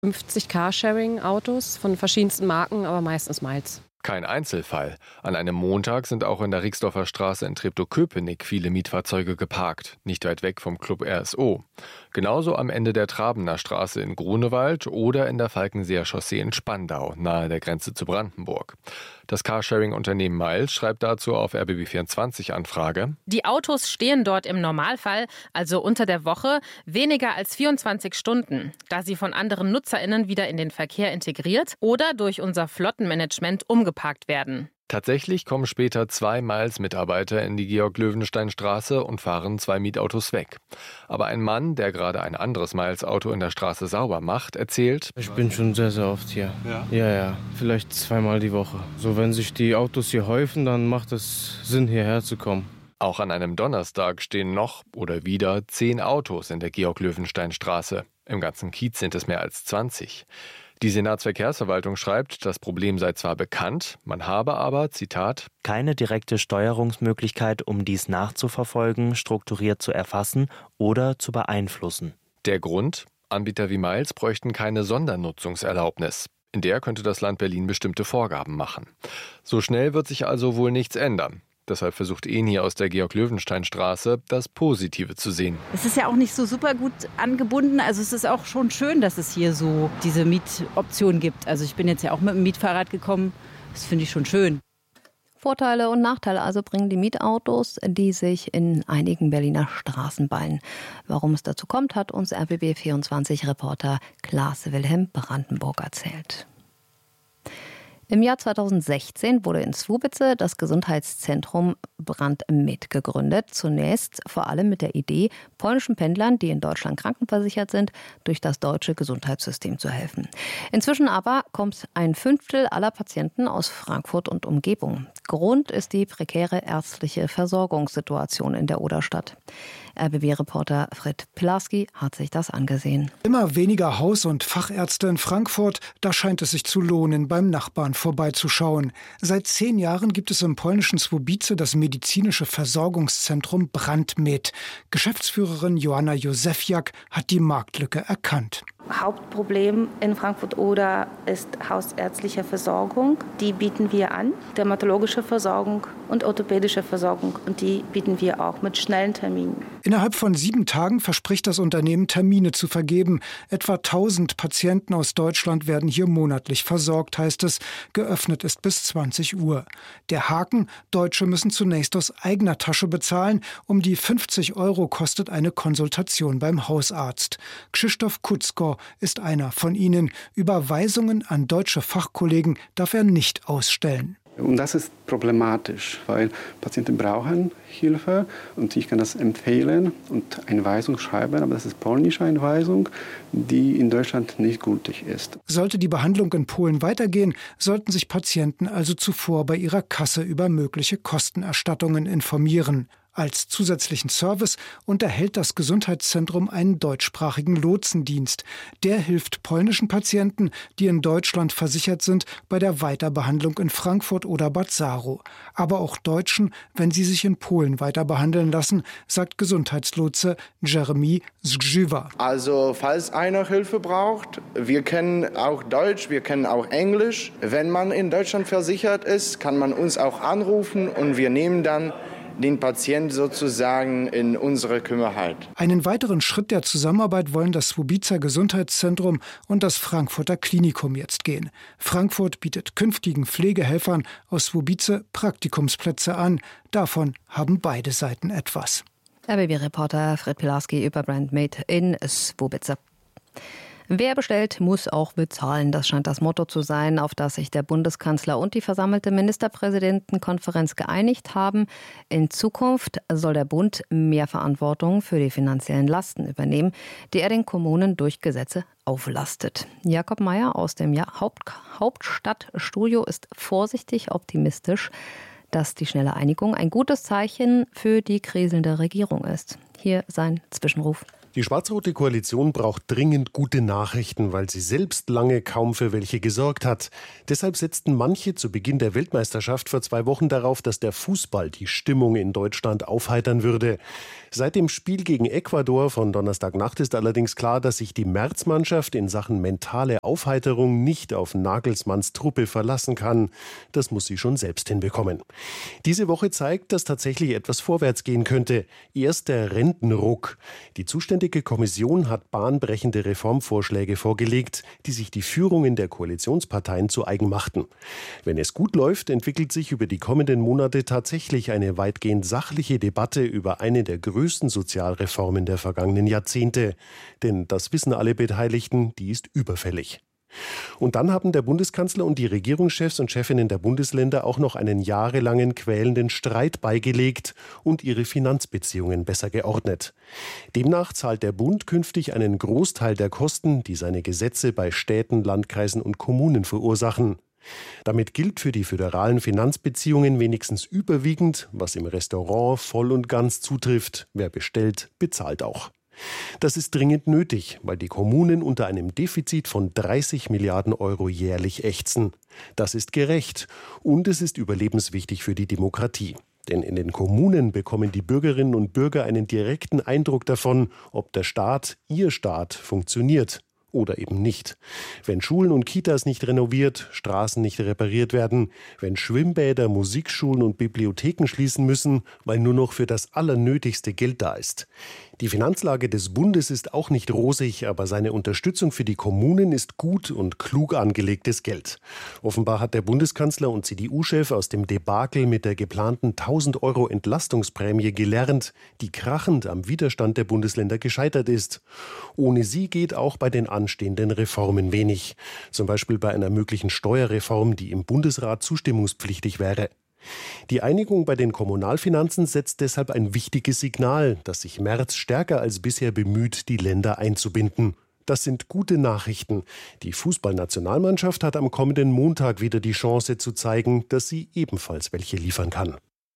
50 Carsharing-Autos von verschiedensten Marken, aber meistens Miles. Kein Einzelfall. An einem Montag sind auch in der Rixdorfer Straße in Treptow-Köpenick viele Mietfahrzeuge geparkt, nicht weit weg vom Club RSO. Genauso am Ende der Trabener Straße in Grunewald oder in der Falkenseer Chaussee in Spandau, nahe der Grenze zu Brandenburg. Das Carsharing-Unternehmen Miles schreibt dazu auf RBB24-Anfrage: Die Autos stehen dort im Normalfall, also unter der Woche, weniger als 24 Stunden, da sie von anderen NutzerInnen wieder in den Verkehr integriert oder durch unser Flottenmanagement umgeparkt werden. Tatsächlich kommen später 2 Miles-Mitarbeiter in die Georg-Löwenstein-Straße und fahren 2 Mietautos weg. Aber ein Mann, der gerade ein anderes Miles-Auto in der Straße sauber macht, erzählt: Ich bin schon sehr, sehr oft hier. Ja. Vielleicht 2-mal die Woche. So, wenn sich die Autos hier häufen, dann macht es Sinn, hierher zu kommen. Auch an einem Donnerstag stehen noch oder wieder 10 Autos in der Georg-Löwenstein-Straße. Im ganzen Kiez sind es mehr als 20. Die Senatsverkehrsverwaltung schreibt, das Problem sei zwar bekannt, man habe aber, Zitat, keine direkte Steuerungsmöglichkeit, um dies nachzuverfolgen, strukturiert zu erfassen oder zu beeinflussen. Der Grund? Anbieter wie Miles bräuchten keine Sondernutzungserlaubnis. In der könnte das Land Berlin bestimmte Vorgaben machen. So schnell wird sich also wohl nichts ändern. Deshalb versucht Eni aus der Georg-Löwenstein-Straße, das Positive zu sehen. Es ist ja auch nicht so super gut angebunden. Also es ist auch schon schön, dass es hier so diese Mietoption gibt. Also ich bin jetzt ja auch mit dem Mietfahrrad gekommen. Das finde ich schon schön. Vorteile und Nachteile also bringen die Mietautos, die sich in einigen Berliner Straßen ballen. Warum es dazu kommt, hat uns RBB24-Reporter Klaas Wilhelm Brandenburg erzählt. Im Jahr 2016 wurde in Słubice das Gesundheitszentrum Brand-Med gegründet. Zunächst vor allem mit der Idee, polnischen Pendlern, die in Deutschland krankenversichert sind, durch das deutsche Gesundheitssystem zu helfen. Inzwischen aber kommt ein Fünftel aller Patienten aus Frankfurt und Umgebung. Grund ist die prekäre ärztliche Versorgungssituation in der Oderstadt. RBB-Reporter Fred Pilarski hat sich das angesehen. Immer weniger Haus- und Fachärzte in Frankfurt, da scheint es sich zu lohnen, beim Nachbarn vorbeizuschauen. Seit 10 Jahren gibt es im polnischen Słubice das medizinische Versorgungszentrum Brand-Med. Geschäftsführerin Joanna Józefiak hat die Marktlücke erkannt. Hauptproblem in Frankfurt-Oder ist hausärztliche Versorgung. Die bieten wir an, dermatologische Versorgung und orthopädische Versorgung. Und die bieten wir auch mit schnellen Terminen. Innerhalb von 7 Tagen verspricht das Unternehmen, Termine zu vergeben. Etwa 1000 Patienten aus Deutschland werden hier monatlich versorgt, heißt es. Geöffnet ist bis 20 Uhr. Der Haken: Deutsche müssen zunächst aus eigener Tasche bezahlen. Um die 50 € kostet eine Konsultation beim Hausarzt. Krzysztof Kutzko ist einer von ihnen. Überweisungen an deutsche Fachkollegen darf er nicht ausstellen. Und das ist problematisch, weil Patienten brauchen Hilfe und ich kann das empfehlen und eine Einweisung schreiben, aber das ist polnische Einweisung, die in Deutschland nicht gültig ist. Sollte die Behandlung in Polen weitergehen, sollten sich Patienten also zuvor bei ihrer Kasse über mögliche Kostenerstattungen informieren. Als zusätzlichen Service unterhält das Gesundheitszentrum einen deutschsprachigen Lotsendienst. Der hilft polnischen Patienten, die in Deutschland versichert sind, bei der Weiterbehandlung in Frankfurt oder Bad Saro. Aber auch Deutschen, wenn sie sich in Polen weiter behandeln lassen, sagt Gesundheitslotse Jeremy Zgrzywa. Also falls einer Hilfe braucht, wir kennen auch Deutsch, wir kennen auch Englisch. Wenn man in Deutschland versichert ist, kann man uns auch anrufen und wir nehmen dann den Patienten sozusagen in unsere Kümmerheit. Einen weiteren Schritt der Zusammenarbeit wollen das Słubicer Gesundheitszentrum und das Frankfurter Klinikum jetzt gehen. Frankfurt bietet künftigen Pflegehelfern aus Słubice Praktikumsplätze an. Davon haben beide Seiten etwas. RBB-Reporter Fred Pilarski über Brand-Med in Słubice. Wer bestellt, muss auch bezahlen. Das scheint das Motto zu sein, auf das sich der Bundeskanzler und die versammelte Ministerpräsidentenkonferenz geeinigt haben. In Zukunft soll der Bund mehr Verantwortung für die finanziellen Lasten übernehmen, die er den Kommunen durch Gesetze auflastet. Jakob Meyer aus dem Hauptstadtstudio ist vorsichtig optimistisch, dass die schnelle Einigung ein gutes Zeichen für die kriselnde Regierung ist. Hier sein Zwischenruf. Die schwarz-rote Koalition braucht dringend gute Nachrichten, weil sie selbst lange kaum für welche gesorgt hat. Deshalb setzten manche zu Beginn der Weltmeisterschaft vor 2 Wochen darauf, dass der Fußball die Stimmung in Deutschland aufheitern würde. Seit dem Spiel gegen Ecuador von Donnerstagnacht ist allerdings klar, dass sich die Märzmannschaft in Sachen mentale Aufheiterung nicht auf Nagelsmanns Truppe verlassen kann. Das muss sie schon selbst hinbekommen. Diese Woche zeigt, dass tatsächlich etwas vorwärts gehen könnte. Erst der Rentenruck. Die zuständige Kommission hat bahnbrechende Reformvorschläge vorgelegt, die sich die Führungen der Koalitionsparteien zu eigen machten. Wenn es gut läuft, entwickelt sich über die kommenden Monate tatsächlich eine weitgehend sachliche Debatte über eine der größten Sozialreformen der vergangenen Jahrzehnte. Denn das wissen alle Beteiligten, die ist überfällig. Und dann haben der Bundeskanzler und die Regierungschefs und Chefinnen der Bundesländer auch noch einen jahrelangen quälenden Streit beigelegt und ihre Finanzbeziehungen besser geordnet. Demnach zahlt der Bund künftig einen Großteil der Kosten, die seine Gesetze bei Städten, Landkreisen und Kommunen verursachen. Damit gilt für die föderalen Finanzbeziehungen wenigstens überwiegend, was im Restaurant voll und ganz zutrifft. Wer bestellt, bezahlt auch. Das ist dringend nötig, weil die Kommunen unter einem Defizit von 30 Milliarden Euro jährlich ächzen. Das ist gerecht und es ist überlebenswichtig für die Demokratie. Denn in den Kommunen bekommen die Bürgerinnen und Bürger einen direkten Eindruck davon, ob der Staat, ihr Staat, funktioniert. Oder eben nicht. Wenn Schulen und Kitas nicht renoviert, Straßen nicht repariert werden, wenn Schwimmbäder, Musikschulen und Bibliotheken schließen müssen, weil nur noch für das Allernötigste Geld da ist. Die Finanzlage des Bundes ist auch nicht rosig, aber seine Unterstützung für die Kommunen ist gut und klug angelegtes Geld. Offenbar hat der Bundeskanzler und CDU-Chef aus dem Debakel mit der geplanten 1.000 Euro Entlastungsprämie gelernt, die krachend am Widerstand der Bundesländer gescheitert ist. Ohne sie geht auch bei den anstehenden Reformen wenig. Zum Beispiel bei einer möglichen Steuerreform, die im Bundesrat zustimmungspflichtig wäre. Die Einigung bei den Kommunalfinanzen setzt deshalb ein wichtiges Signal, dass sich Merz stärker als bisher bemüht, die Länder einzubinden. Das sind gute Nachrichten. Die Fußballnationalmannschaft hat am kommenden Montag wieder die Chance zu zeigen, dass sie ebenfalls welche liefern kann.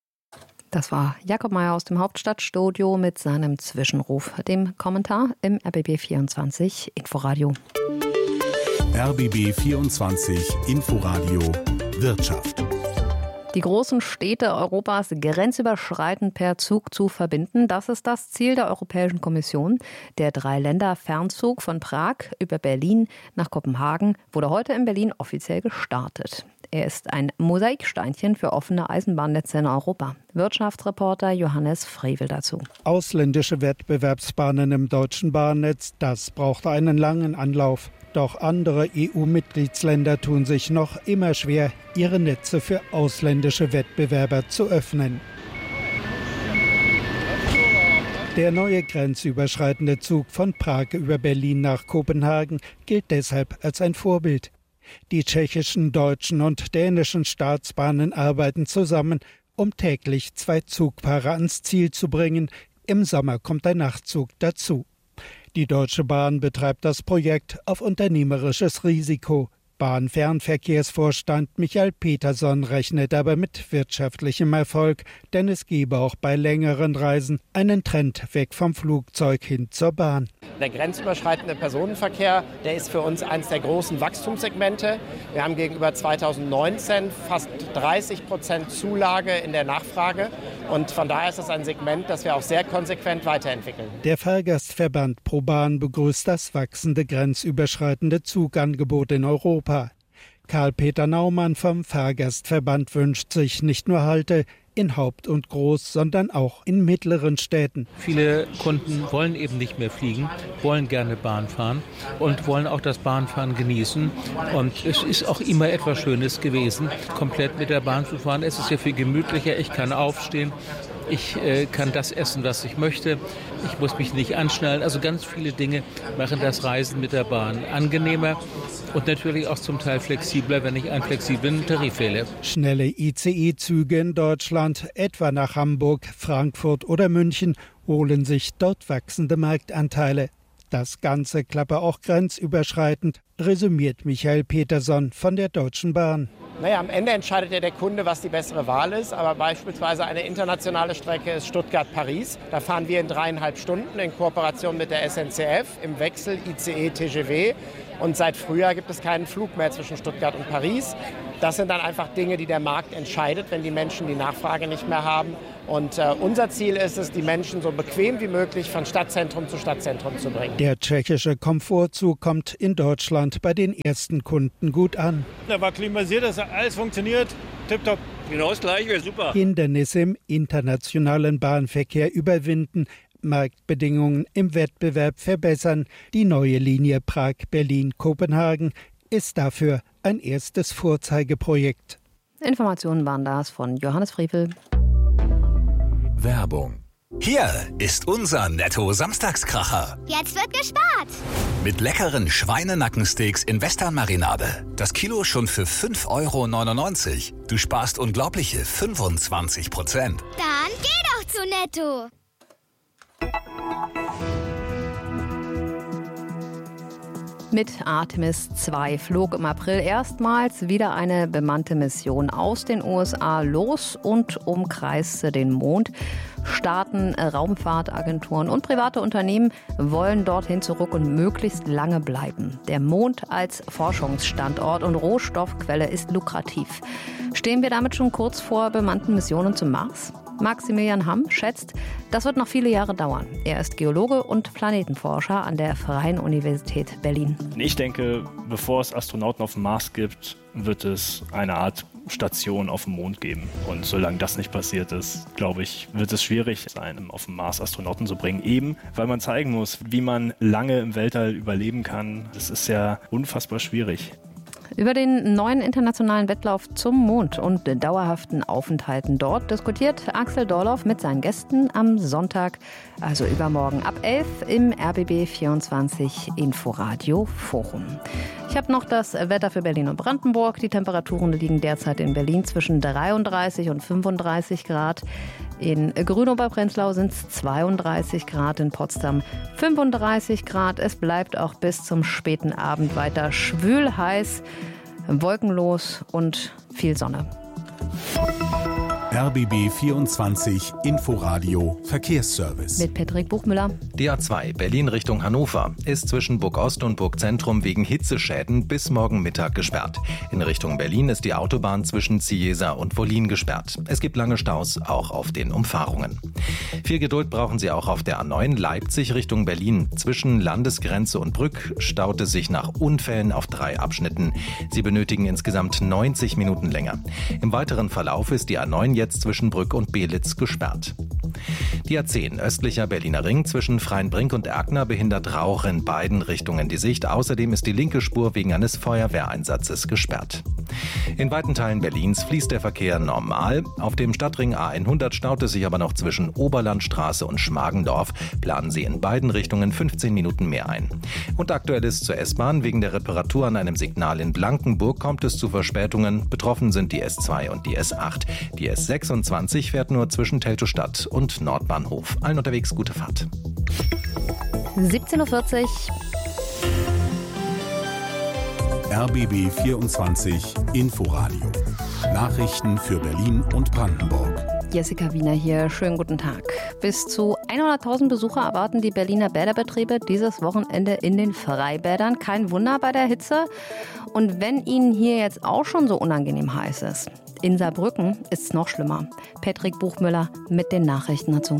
Das war Jakob Mayer aus dem Hauptstadtstudio mit seinem Zwischenruf, dem Kommentar im RBB 24 Inforadio. RBB 24 Inforadio Wirtschaft. Die großen Städte Europas grenzüberschreitend per Zug zu verbinden, das ist das Ziel der Europäischen Kommission. Der 3-Länder-Fernzug von Prag über Berlin nach Kopenhagen wurde heute in Berlin offiziell gestartet. Er ist ein Mosaiksteinchen für offene Eisenbahnnetze in Europa. Wirtschaftsreporter Johannes Frevel dazu. Ausländische Wettbewerbsbahnen im deutschen Bahnnetz, das brauchte einen langen Anlauf. Doch andere EU-Mitgliedsländer tun sich noch immer schwer, ihre Netze für ausländische Wettbewerber zu öffnen. Der neue grenzüberschreitende Zug von Prag über Berlin nach Kopenhagen gilt deshalb als ein Vorbild. Die tschechischen, deutschen und dänischen Staatsbahnen arbeiten zusammen, um täglich 2 Zugpaare ans Ziel zu bringen. Im Sommer kommt ein Nachtzug dazu. Die Deutsche Bahn betreibt das Projekt auf unternehmerisches Risiko. Bahnfernverkehrsvorstand Michael Peterson rechnet aber mit wirtschaftlichem Erfolg, denn es gebe auch bei längeren Reisen einen Trend weg vom Flugzeug hin zur Bahn. Der grenzüberschreitende Personenverkehr, der ist für uns eines der großen Wachstumssegmente. Wir haben gegenüber 2019 fast 30% Zulage in der Nachfrage. Und von daher ist es ein Segment, das wir auch sehr konsequent weiterentwickeln. Der Fahrgastverband ProBahn begrüßt das wachsende grenzüberschreitende Zugangebot in Europa. Karl-Peter Naumann vom Fahrgastverband wünscht sich nicht nur Halte in Haupt- und Groß-, sondern auch in mittleren Städten. Viele Kunden wollen eben nicht mehr fliegen, wollen gerne Bahn fahren und wollen auch das Bahnfahren genießen. Und es ist auch immer etwas Schönes gewesen, komplett mit der Bahn zu fahren. Es ist ja viel gemütlicher, ich kann aufstehen. Ich kann das essen, was ich möchte. Ich muss mich nicht anschnallen. Also ganz viele Dinge machen das Reisen mit der Bahn angenehmer und natürlich auch zum Teil flexibler, wenn ich einen flexiblen Tarif wähle. Schnelle ICE-Züge in Deutschland, etwa nach Hamburg, Frankfurt oder München, holen sich dort wachsende Marktanteile. Das Ganze klappe auch grenzüberschreitend, resümiert Michael Peterson von der Deutschen Bahn. Naja, am Ende entscheidet ja der Kunde, was die bessere Wahl ist. Aber beispielsweise eine internationale Strecke ist Stuttgart-Paris. Da fahren wir in 3,5 Stunden in Kooperation mit der SNCF im Wechsel ICE-TGW. Und seit Frühjahr gibt es keinen Flug mehr zwischen Stuttgart und Paris. Das sind dann einfach Dinge, die der Markt entscheidet, wenn die Menschen die Nachfrage nicht mehr haben. Und unser Ziel ist es, die Menschen so bequem wie möglich von Stadtzentrum zu Stadtzentrum zu bringen. Der tschechische Komfortzug kommt in Deutschland bei den ersten Kunden gut an. Da war klimatisiert, dass alles funktioniert. Tipptopp. Genau das Gleiche, wäre super. Hindernisse im internationalen Bahnverkehr überwinden, Marktbedingungen im Wettbewerb verbessern. Die neue Linie Prag-Berlin-Kopenhagen ist dafür ein erstes Vorzeigeprojekt. Informationen waren das von Johannes Frevel. Werbung. Hier ist unser Netto-Samstagskracher. Jetzt wird gespart. Mit leckeren Schweinenackensteaks in Western-Marinade. Das Kilo schon für 5,99 €. Du sparst unglaubliche 25%. Dann geh doch zu Netto. Mit Artemis 2 flog im April erstmals wieder eine bemannte Mission aus den USA los und umkreiste den Mond. Staaten, Raumfahrtagenturen und private Unternehmen wollen dorthin zurück und möglichst lange bleiben. Der Mond als Forschungsstandort und Rohstoffquelle ist lukrativ. Stehen wir damit schon kurz vor bemannten Missionen zum Mars? Maximilian Hamm schätzt, das wird noch viele Jahre dauern. Er ist Geologe und Planetenforscher an der Freien Universität Berlin. Ich denke, bevor es Astronauten auf dem Mars gibt, wird es eine Art Station auf dem Mond geben. Und solange das nicht passiert ist, glaube ich, wird es schwierig sein, auf dem Mars Astronauten zu bringen. Eben, weil man zeigen muss, wie man lange im Weltall überleben kann. Das ist ja unfassbar schwierig. Über den neuen internationalen Wettlauf zum Mond und dauerhaften Aufenthalten dort diskutiert Axel Dorloff mit seinen Gästen am Sonntag, also übermorgen ab 11 im RBB 24 Inforadio Forum. Ich habe noch das Wetter für Berlin und Brandenburg. Die Temperaturen liegen derzeit in Berlin zwischen 33 und 35 Grad. In Grünow bei Prenzlau sind es 32 Grad, in Potsdam 35 Grad. Es bleibt auch bis zum späten Abend weiter schwül heiß, wolkenlos und viel Sonne. RBB 24 Inforadio Verkehrsservice. Mit Patrick Buchmüller. Die A2 Berlin Richtung Hannover ist zwischen Burg Ost und Burg Zentrum wegen Hitzeschäden bis morgen Mittag gesperrt. In Richtung Berlin ist die Autobahn zwischen Ciesa und Wollin gesperrt. Es gibt lange Staus, auch auf den Umfahrungen. Viel Geduld brauchen Sie auch auf der A9 Leipzig Richtung Berlin. Zwischen Landesgrenze und Brück staut es sich nach Unfällen auf 3 Abschnitten. Sie benötigen insgesamt 90 Minuten länger. Im weiteren Verlauf ist die A9 jetzt zwischen Brück und Belitz gesperrt. Die A10 östlicher Berliner Ring zwischen Freienbrink und Erkner behindert Rauch in beiden Richtungen die Sicht. Außerdem ist die linke Spur wegen eines Feuerwehreinsatzes gesperrt. In weiten Teilen Berlins fließt der Verkehr normal. Auf dem Stadtring A100 staut es sich aber noch zwischen Oberlandstraße und Schmargendorf. Planen Sie in beiden Richtungen 15 Minuten mehr ein. Und aktuell ist zur S-Bahn. Wegen der Reparatur an einem Signal in Blankenburg kommt es zu Verspätungen. Betroffen sind die S2 und die S8. Die S26 fährt nur zwischen Teltow-Stadt und Nordbahnhof. Allen unterwegs gute Fahrt. 17:40 Uhr. RBB 24 Inforadio. Nachrichten für Berlin und Brandenburg. Jessica Wiener hier, schönen guten Tag. Bis zu 100.000 Besucher erwarten die Berliner Bäderbetriebe dieses Wochenende in den Freibädern. Kein Wunder bei der Hitze. Und wenn Ihnen hier jetzt auch schon so unangenehm heiß ist, in Saarbrücken ist es noch schlimmer. Patrick Buchmüller mit den Nachrichten dazu.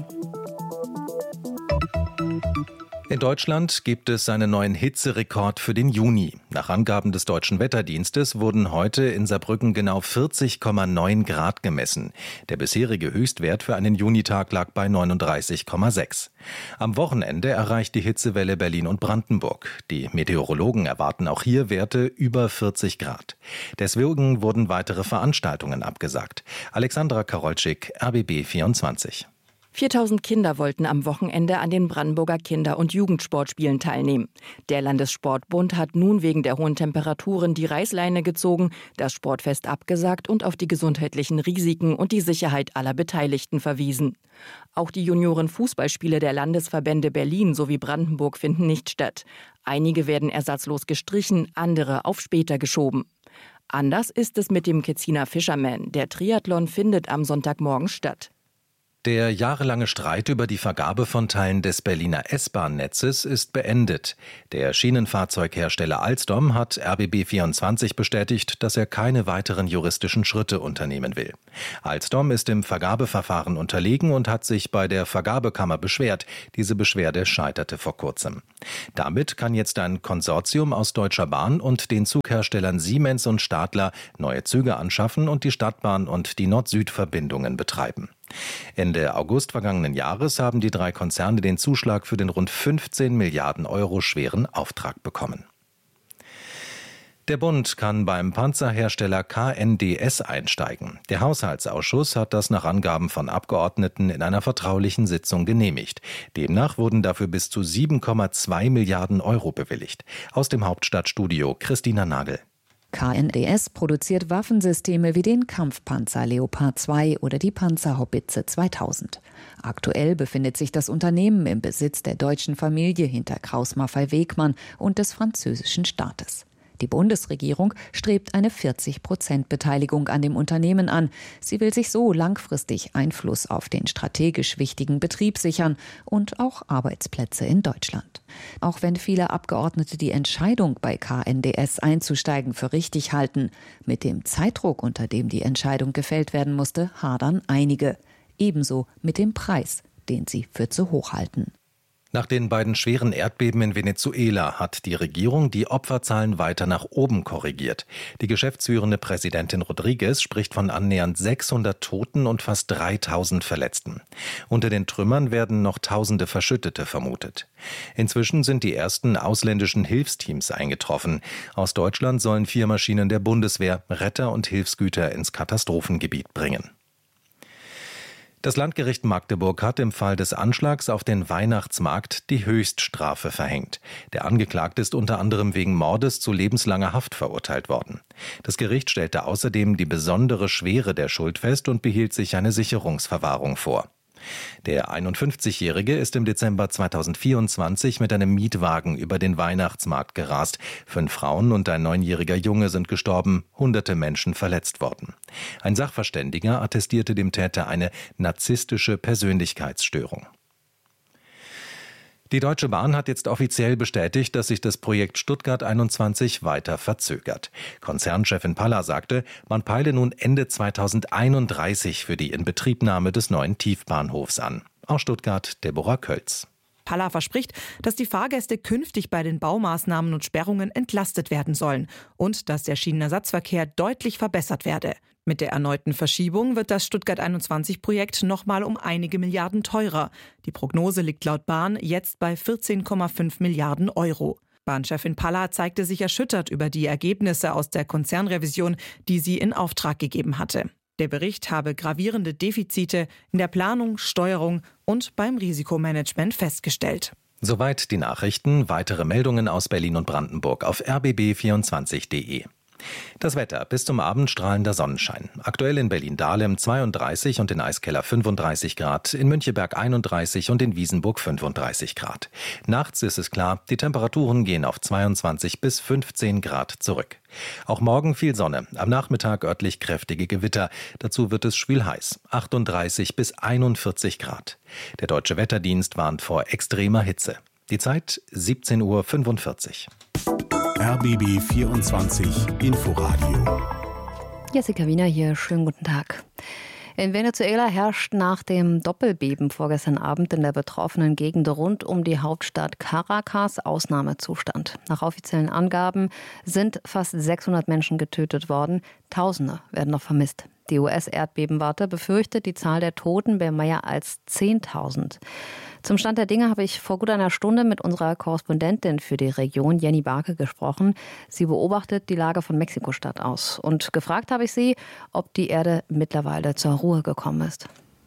In Deutschland gibt es einen neuen Hitzerekord für den Juni. Nach Angaben des Deutschen Wetterdienstes wurden heute in Saarbrücken genau 40,9 Grad gemessen. Der bisherige Höchstwert für einen Junitag lag bei 39,6. Am Wochenende erreicht die Hitzewelle Berlin und Brandenburg. Die Meteorologen erwarten auch hier Werte über 40 Grad. Deswegen wurden weitere Veranstaltungen abgesagt. Alexandra Karolczyk, RBB 24. 4.000 Kinder wollten am Wochenende an den Brandenburger Kinder- und Jugendsportspielen teilnehmen. Der Landessportbund hat nun wegen der hohen Temperaturen die Reißleine gezogen, das Sportfest abgesagt und auf die gesundheitlichen Risiken und die Sicherheit aller Beteiligten verwiesen. Auch die Junioren-Fußballspiele der Landesverbände Berlin sowie Brandenburg finden nicht statt. Einige werden ersatzlos gestrichen, andere auf später geschoben. Anders ist es mit dem Ketziner Fisherman. Der Triathlon findet am Sonntagmorgen statt. Der jahrelange Streit über die Vergabe von Teilen des Berliner S-Bahn-Netzes ist beendet. Der Schienenfahrzeughersteller Alstom hat RBB24 bestätigt, dass er keine weiteren juristischen Schritte unternehmen will. Alstom ist im Vergabeverfahren unterlegen und hat sich bei der Vergabekammer beschwert. Diese Beschwerde scheiterte vor kurzem. Damit kann jetzt ein Konsortium aus Deutscher Bahn und den Zugherstellern Siemens und Stadler neue Züge anschaffen und die Stadtbahn und die Nord-Süd-Verbindungen betreiben. Ende August vergangenen Jahres haben die 3 Konzerne den Zuschlag für den rund 15 Milliarden Euro schweren Auftrag bekommen. Der Bund kann beim Panzerhersteller KNDS einsteigen. Der Haushaltsausschuss hat das nach Angaben von Abgeordneten in einer vertraulichen Sitzung genehmigt. Demnach wurden dafür bis zu 7,2 Milliarden Euro bewilligt. Aus dem Hauptstadtstudio Christina Nagel. KNDS produziert Waffensysteme wie den Kampfpanzer Leopard 2 oder die Panzerhaubitze 2000. Aktuell befindet sich das Unternehmen im Besitz der deutschen Familie hinter Krauss-Maffei-Wegmann und des französischen Staates. Die Bundesregierung strebt eine 40% Beteiligung an dem Unternehmen an. Sie will sich so langfristig Einfluss auf den strategisch wichtigen Betrieb sichern und auch Arbeitsplätze in Deutschland. Auch wenn viele Abgeordnete die Entscheidung, bei KNDS einzusteigen, für richtig halten, mit dem Zeitdruck, unter dem die Entscheidung gefällt werden musste, hadern einige. Ebenso mit dem Preis, den sie für zu hoch halten. Nach den beiden schweren Erdbeben in Venezuela hat die Regierung die Opferzahlen weiter nach oben korrigiert. Die geschäftsführende Präsidentin Rodriguez spricht von annähernd 600 Toten und fast 3000 Verletzten. Unter den Trümmern werden noch Tausende Verschüttete vermutet. Inzwischen sind die ersten ausländischen Hilfsteams eingetroffen. Aus Deutschland sollen 4 Maschinen der Bundeswehr Retter und Hilfsgüter ins Katastrophengebiet bringen. Das Landgericht Magdeburg hat im Fall des Anschlags auf den Weihnachtsmarkt die Höchststrafe verhängt. Der Angeklagte ist unter anderem wegen Mordes zu lebenslanger Haft verurteilt worden. Das Gericht stellte außerdem die besondere Schwere der Schuld fest und behielt sich eine Sicherungsverwahrung vor. Der 51-Jährige ist im Dezember 2024 mit einem Mietwagen über den Weihnachtsmarkt gerast. 5 Frauen und ein 9-jähriger Junge sind gestorben, hunderte Menschen verletzt worden. Ein Sachverständiger attestierte dem Täter eine narzisstische Persönlichkeitsstörung. Die Deutsche Bahn hat jetzt offiziell bestätigt, dass sich das Projekt Stuttgart 21 weiter verzögert. Konzernchefin Palla sagte, man peile nun Ende 2031 für die Inbetriebnahme des neuen Tiefbahnhofs an. Aus Stuttgart, Deborah Kölz. Palla verspricht, dass die Fahrgäste künftig bei den Baumaßnahmen und Sperrungen entlastet werden sollen und dass der Schienenersatzverkehr deutlich verbessert werde. Mit der erneuten Verschiebung wird das Stuttgart 21-Projekt nochmal um einige Milliarden teurer. Die Prognose liegt laut Bahn jetzt bei 14,5 Milliarden Euro. Bahnchefin Palla zeigte sich erschüttert über die Ergebnisse aus der Konzernrevision, die sie in Auftrag gegeben hatte. Der Bericht habe gravierende Defizite in der Planung, Steuerung und beim Risikomanagement festgestellt. Soweit die Nachrichten. Weitere Meldungen aus Berlin und Brandenburg auf rbb24.de. Das Wetter: bis zum Abend strahlender Sonnenschein. Aktuell in Berlin-Dahlem 32 und in Eiskeller 35 Grad, in Müncheberg 31 und in Wiesenburg 35 Grad. Nachts ist es klar, die Temperaturen gehen auf 22 bis 15 Grad zurück. Auch morgen viel Sonne, am Nachmittag örtlich kräftige Gewitter. Dazu wird es schwülheiß, 38 bis 41 Grad. Der Deutsche Wetterdienst warnt vor extremer Hitze. Die Zeit 17:45 Uhr. RBB 24 Inforadio. Jessica Wiener hier, schönen guten Tag. In Venezuela herrscht nach dem Doppelbeben vorgestern Abend in der betroffenen Gegend rund um die Hauptstadt Caracas Ausnahmezustand. Nach offiziellen Angaben sind fast 600 Menschen getötet worden. Tausende werden noch vermisst. Die US-Erdbebenwarte befürchtet die Zahl der Toten bei mehr als 10.000. Zum Stand der Dinge habe ich vor gut einer Stunde mit unserer Korrespondentin für die Region, Jenny Barke, gesprochen. Sie beobachtet die Lage von Mexiko-Stadt aus. Und gefragt habe ich sie, ob die Erde mittlerweile zur Ruhe gekommen ist.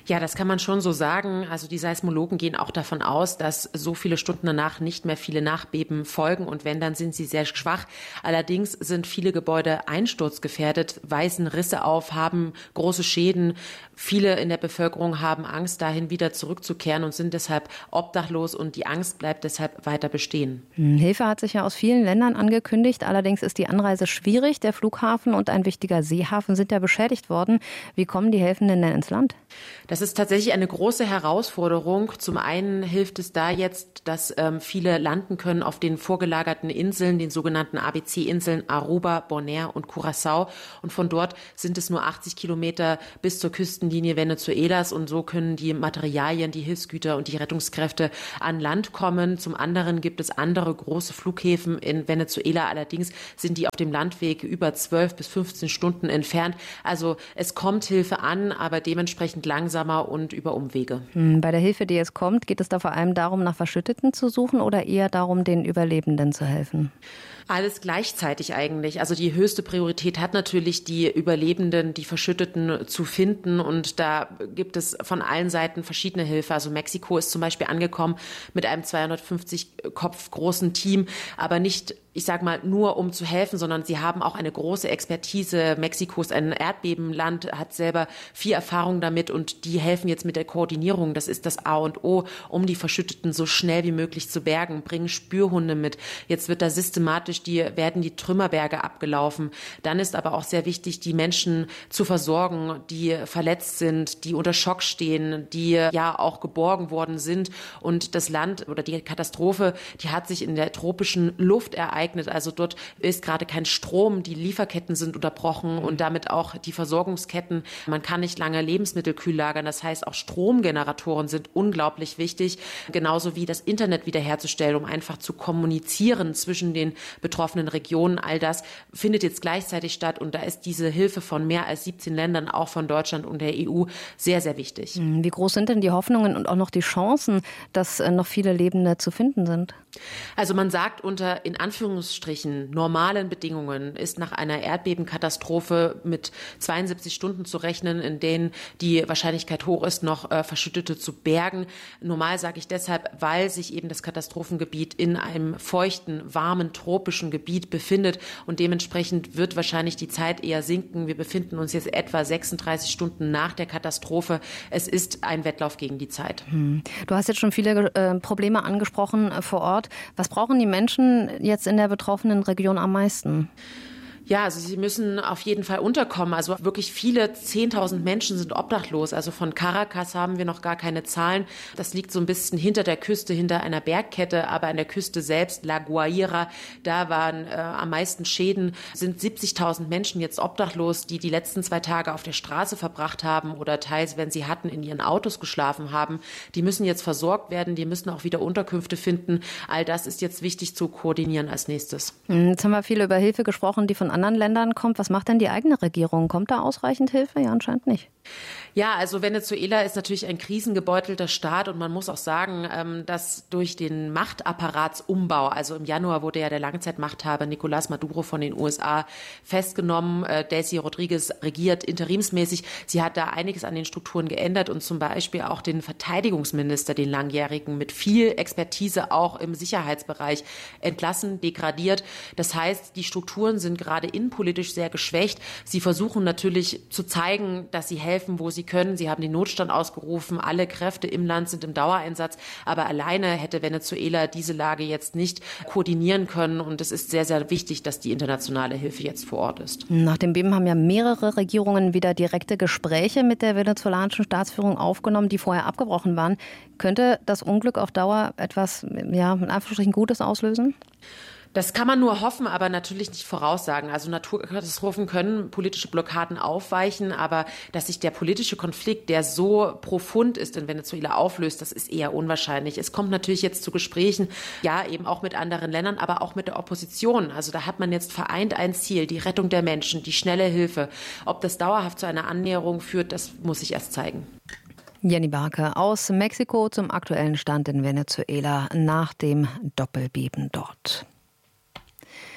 Ja, das kann man schon so sagen. Also die Seismologen gehen auch davon aus, dass so viele Stunden danach nicht mehr viele Nachbeben folgen. Und wenn, dann sind sie sehr schwach. Allerdings sind viele Gebäude einsturzgefährdet, weisen Risse auf, haben große Schäden. Viele in der Bevölkerung haben Angst, dahin wieder zurückzukehren und sind deshalb obdachlos. Und die Angst bleibt deshalb weiter bestehen. Hilfe hat sich ja aus vielen Ländern angekündigt. Allerdings ist die Anreise schwierig. Der Flughafen und ein wichtiger Seehafen sind ja beschädigt worden. Wie kommen die Helfenden denn ins Land? Das ist tatsächlich eine große Herausforderung. Zum einen hilft es da jetzt, dass viele landen können auf den vorgelagerten Inseln, den sogenannten ABC-Inseln Aruba, Bonaire und Curaçao. Und von dort sind es nur 80 Kilometer bis zur Küstenlinie Venezuelas. Und so können die Materialien, die Hilfsgüter und die Rettungskräfte an Land kommen. Zum anderen gibt es andere große Flughäfen in Venezuela. Allerdings sind die auf dem Landweg über 12 bis 15 Stunden entfernt. Also es kommt Hilfe an, aber dementsprechend langsamer und über Umwege. Bei der Hilfe, die jetzt kommt, geht es da vor allem darum, nach Verschütteten zu suchen oder eher darum, den Überlebenden zu helfen? Alles gleichzeitig eigentlich. Also die höchste Priorität hat natürlich die Überlebenden, die Verschütteten zu finden. Und da gibt es von allen Seiten verschiedene Hilfe. Also Mexiko ist zum Beispiel angekommen mit einem 250 Kopf großen Team, aber nicht, ich sage mal, nur um zu helfen, sondern sie haben auch eine große Expertise. Mexiko ist ein Erdbebenland, hat selber viel Erfahrung damit und die helfen jetzt mit der Koordinierung. Das ist das A und O, um die Verschütteten so schnell wie möglich zu bergen, bringen Spürhunde mit. Jetzt wird da systematisch werden die Trümmerberge abgelaufen. Dann ist aber auch sehr wichtig, die Menschen zu versorgen, die verletzt sind, die unter Schock stehen, die ja auch geborgen worden sind. Und das Land oder die Katastrophe, die hat sich in der tropischen Luft ereignet. Also dort ist gerade kein Strom, die Lieferketten sind unterbrochen und damit auch die Versorgungsketten. Man kann nicht lange Lebensmittel kühl lagern. Das heißt, auch Stromgeneratoren sind unglaublich wichtig. Genauso wie das Internet wiederherzustellen, um einfach zu kommunizieren zwischen den betroffenen Regionen. All das findet jetzt gleichzeitig statt und da ist diese Hilfe von mehr als 17 Ländern, auch von Deutschland und der EU, sehr, sehr wichtig. Wie groß sind denn die Hoffnungen und auch noch die Chancen, dass noch viele Lebende zu finden sind? Also man sagt, unter in Anführungsstrichen normalen Bedingungen ist nach einer Erdbebenkatastrophe mit 72 Stunden zu rechnen, in denen die Wahrscheinlichkeit hoch ist, noch Verschüttete zu bergen. Normal sage ich deshalb, weil sich eben das Katastrophengebiet in einem feuchten, warmen, tropischen Gebiet befindet und dementsprechend wird wahrscheinlich die Zeit eher sinken. Wir befinden uns jetzt etwa 36 Stunden nach der Katastrophe. Es ist ein Wettlauf gegen die Zeit. Du hast jetzt schon viele Probleme angesprochen vor Ort. Was brauchen die Menschen jetzt in der betroffenen Region am meisten? Ja, also sie müssen auf jeden Fall unterkommen. Also wirklich viele 10.000 Menschen sind obdachlos. Also von Caracas haben wir noch gar keine Zahlen. Das liegt so ein bisschen hinter der Küste, hinter einer Bergkette. Aber an der Küste selbst, La Guaira, da waren am meisten Schäden. Sind 70.000 Menschen jetzt obdachlos, die die letzten 2 Tage auf der Straße verbracht haben oder teils, wenn sie hatten, in ihren Autos geschlafen haben. Die müssen jetzt versorgt werden. Die müssen auch wieder Unterkünfte finden. All das ist jetzt wichtig zu koordinieren als nächstes. Jetzt haben wir viel über Hilfe gesprochen, die von anderen Ländern kommt. Was macht denn die eigene Regierung? Kommt da ausreichend Hilfe? Ja, anscheinend nicht. Ja, also Venezuela ist natürlich ein krisengebeutelter Staat und man muss auch sagen, dass durch den Machtapparatsumbau, also im Januar wurde ja der Langzeitmachthaber Nicolás Maduro von den USA festgenommen. Delcy Rodriguez regiert interimsmäßig. Sie hat da einiges an den Strukturen geändert und zum Beispiel auch den Verteidigungsminister, den langjährigen, mit viel Expertise auch im Sicherheitsbereich entlassen, degradiert. Das heißt, die Strukturen sind gerade innenpolitisch sehr geschwächt. Sie versuchen natürlich zu zeigen, dass sie helfen, wo sie können. Sie haben den Notstand ausgerufen. Alle Kräfte im Land sind im Dauereinsatz. Aber alleine hätte Venezuela diese Lage jetzt nicht koordinieren können. Und es ist sehr, sehr wichtig, dass die internationale Hilfe jetzt vor Ort ist. Nach dem Beben haben ja mehrere Regierungen wieder direkte Gespräche mit der venezolanischen Staatsführung aufgenommen, die vorher abgebrochen waren. Könnte das Unglück auf Dauer etwas, ja, in Anführungsstrichen Gutes auslösen? Das kann man nur hoffen, aber natürlich nicht voraussagen. Also Naturkatastrophen können politische Blockaden aufweichen, aber dass sich der politische Konflikt, der so profund ist in Venezuela, auflöst, das ist eher unwahrscheinlich. Es kommt natürlich jetzt zu Gesprächen, ja, eben auch mit anderen Ländern, aber auch mit der Opposition. Also da hat man jetzt vereint ein Ziel, die Rettung der Menschen, die schnelle Hilfe. Ob das dauerhaft zu einer Annäherung führt, das muss sich erst zeigen. Jenny Barke aus Mexiko zum aktuellen Stand in Venezuela nach dem Doppelbeben dort.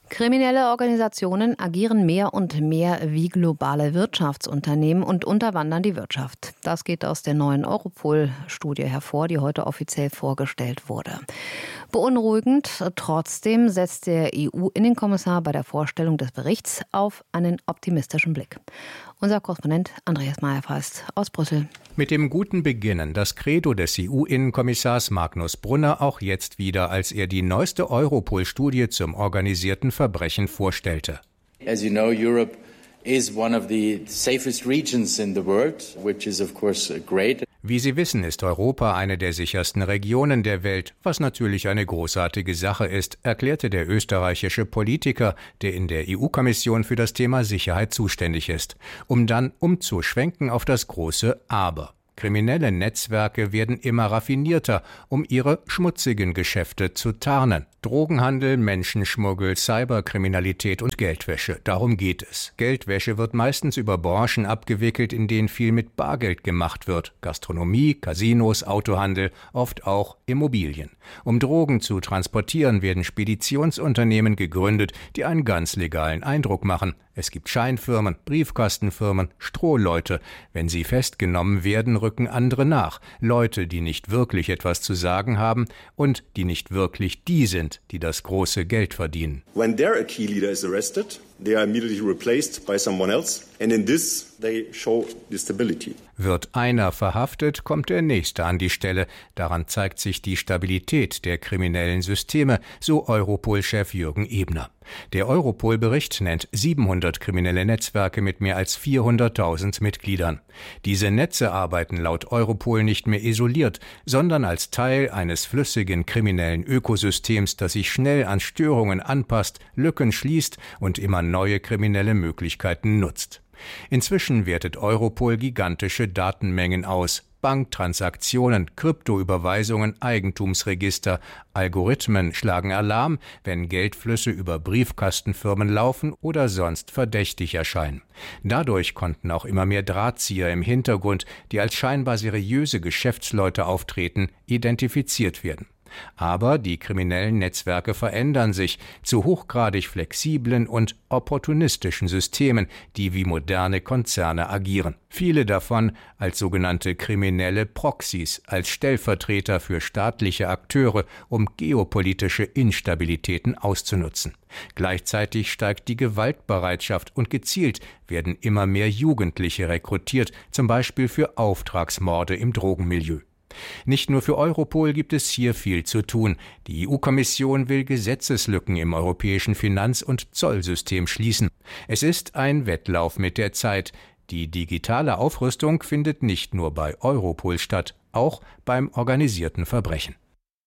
Kriminelle Organisationen agieren mehr und mehr wie globale Wirtschaftsunternehmen und unterwandern die Wirtschaft. Das geht aus der neuen Europol-Studie hervor, die heute offiziell vorgestellt wurde. Beunruhigend, trotzdem setzt der EU-Innenkommissar bei der Vorstellung des Berichts auf einen optimistischen Blick. Unser Korrespondent Andreas Meyer-Feist aus Brüssel. Mit dem guten Beginnen das Credo des EU-Innenkommissars Magnus Brunner auch jetzt wieder, als er die neueste Europol-Studie zum organisierten Verbrechen vorstellte. As you know, Europe is one of the safest regions in the world, which is of course great. Wie Sie wissen, ist Europa eine der sichersten Regionen der Welt, was natürlich eine großartige Sache ist, erklärte der österreichische Politiker, der in der EU-Kommission für das Thema Sicherheit zuständig ist, um dann umzuschwenken auf das große Aber. Kriminelle Netzwerke werden immer raffinierter, um ihre schmutzigen Geschäfte zu tarnen. Drogenhandel, Menschenschmuggel, Cyberkriminalität und Geldwäsche. Darum geht es. Geldwäsche wird meistens über Branchen abgewickelt, in denen viel mit Bargeld gemacht wird. Gastronomie, Casinos, Autohandel, oft auch Immobilien. Um Drogen zu transportieren, werden Speditionsunternehmen gegründet, die einen ganz legalen Eindruck machen. Es gibt Scheinfirmen, Briefkastenfirmen, Strohleute. Wenn sie festgenommen werden, rücken andere nach. Leute, die nicht wirklich etwas zu sagen haben und die nicht wirklich die sind, die das große Geld verdienen. When their key leader is arrested, they are immediately replaced by someone else, and in this they show the stability. Wird einer verhaftet, kommt der nächste an die Stelle. Daran zeigt sich die Stabilität der kriminellen Systeme, so Europol-Chef Jürgen Ebner. Der Europol-Bericht nennt 700 kriminelle Netzwerke mit mehr als 400.000 Mitgliedern. Diese Netze arbeiten laut Europol nicht mehr isoliert, sondern als Teil eines flüssigen kriminellen Ökosystems, das sich schnell an Störungen anpasst, Lücken schließt und immer neue kriminelle Möglichkeiten nutzt. Inzwischen wertet Europol gigantische Datenmengen aus. Banktransaktionen, Kryptoüberweisungen, Eigentumsregister, Algorithmen schlagen Alarm, wenn Geldflüsse über Briefkastenfirmen laufen oder sonst verdächtig erscheinen. Dadurch konnten auch immer mehr Drahtzieher im Hintergrund, die als scheinbar seriöse Geschäftsleute auftreten, identifiziert werden. Aber die kriminellen Netzwerke verändern sich zu hochgradig flexiblen und opportunistischen Systemen, die wie moderne Konzerne agieren. Viele davon als sogenannte kriminelle Proxys, als Stellvertreter für staatliche Akteure, um geopolitische Instabilitäten auszunutzen. Gleichzeitig steigt die Gewaltbereitschaft und gezielt werden immer mehr Jugendliche rekrutiert, zum Beispiel für Auftragsmorde im Drogenmilieu. Nicht nur für Europol gibt es hier viel zu tun. Die EU-Kommission will Gesetzeslücken im europäischen Finanz- und Zollsystem schließen. Es ist ein Wettlauf mit der Zeit. Die digitale Aufrüstung findet nicht nur bei Europol statt, auch beim organisierten Verbrechen.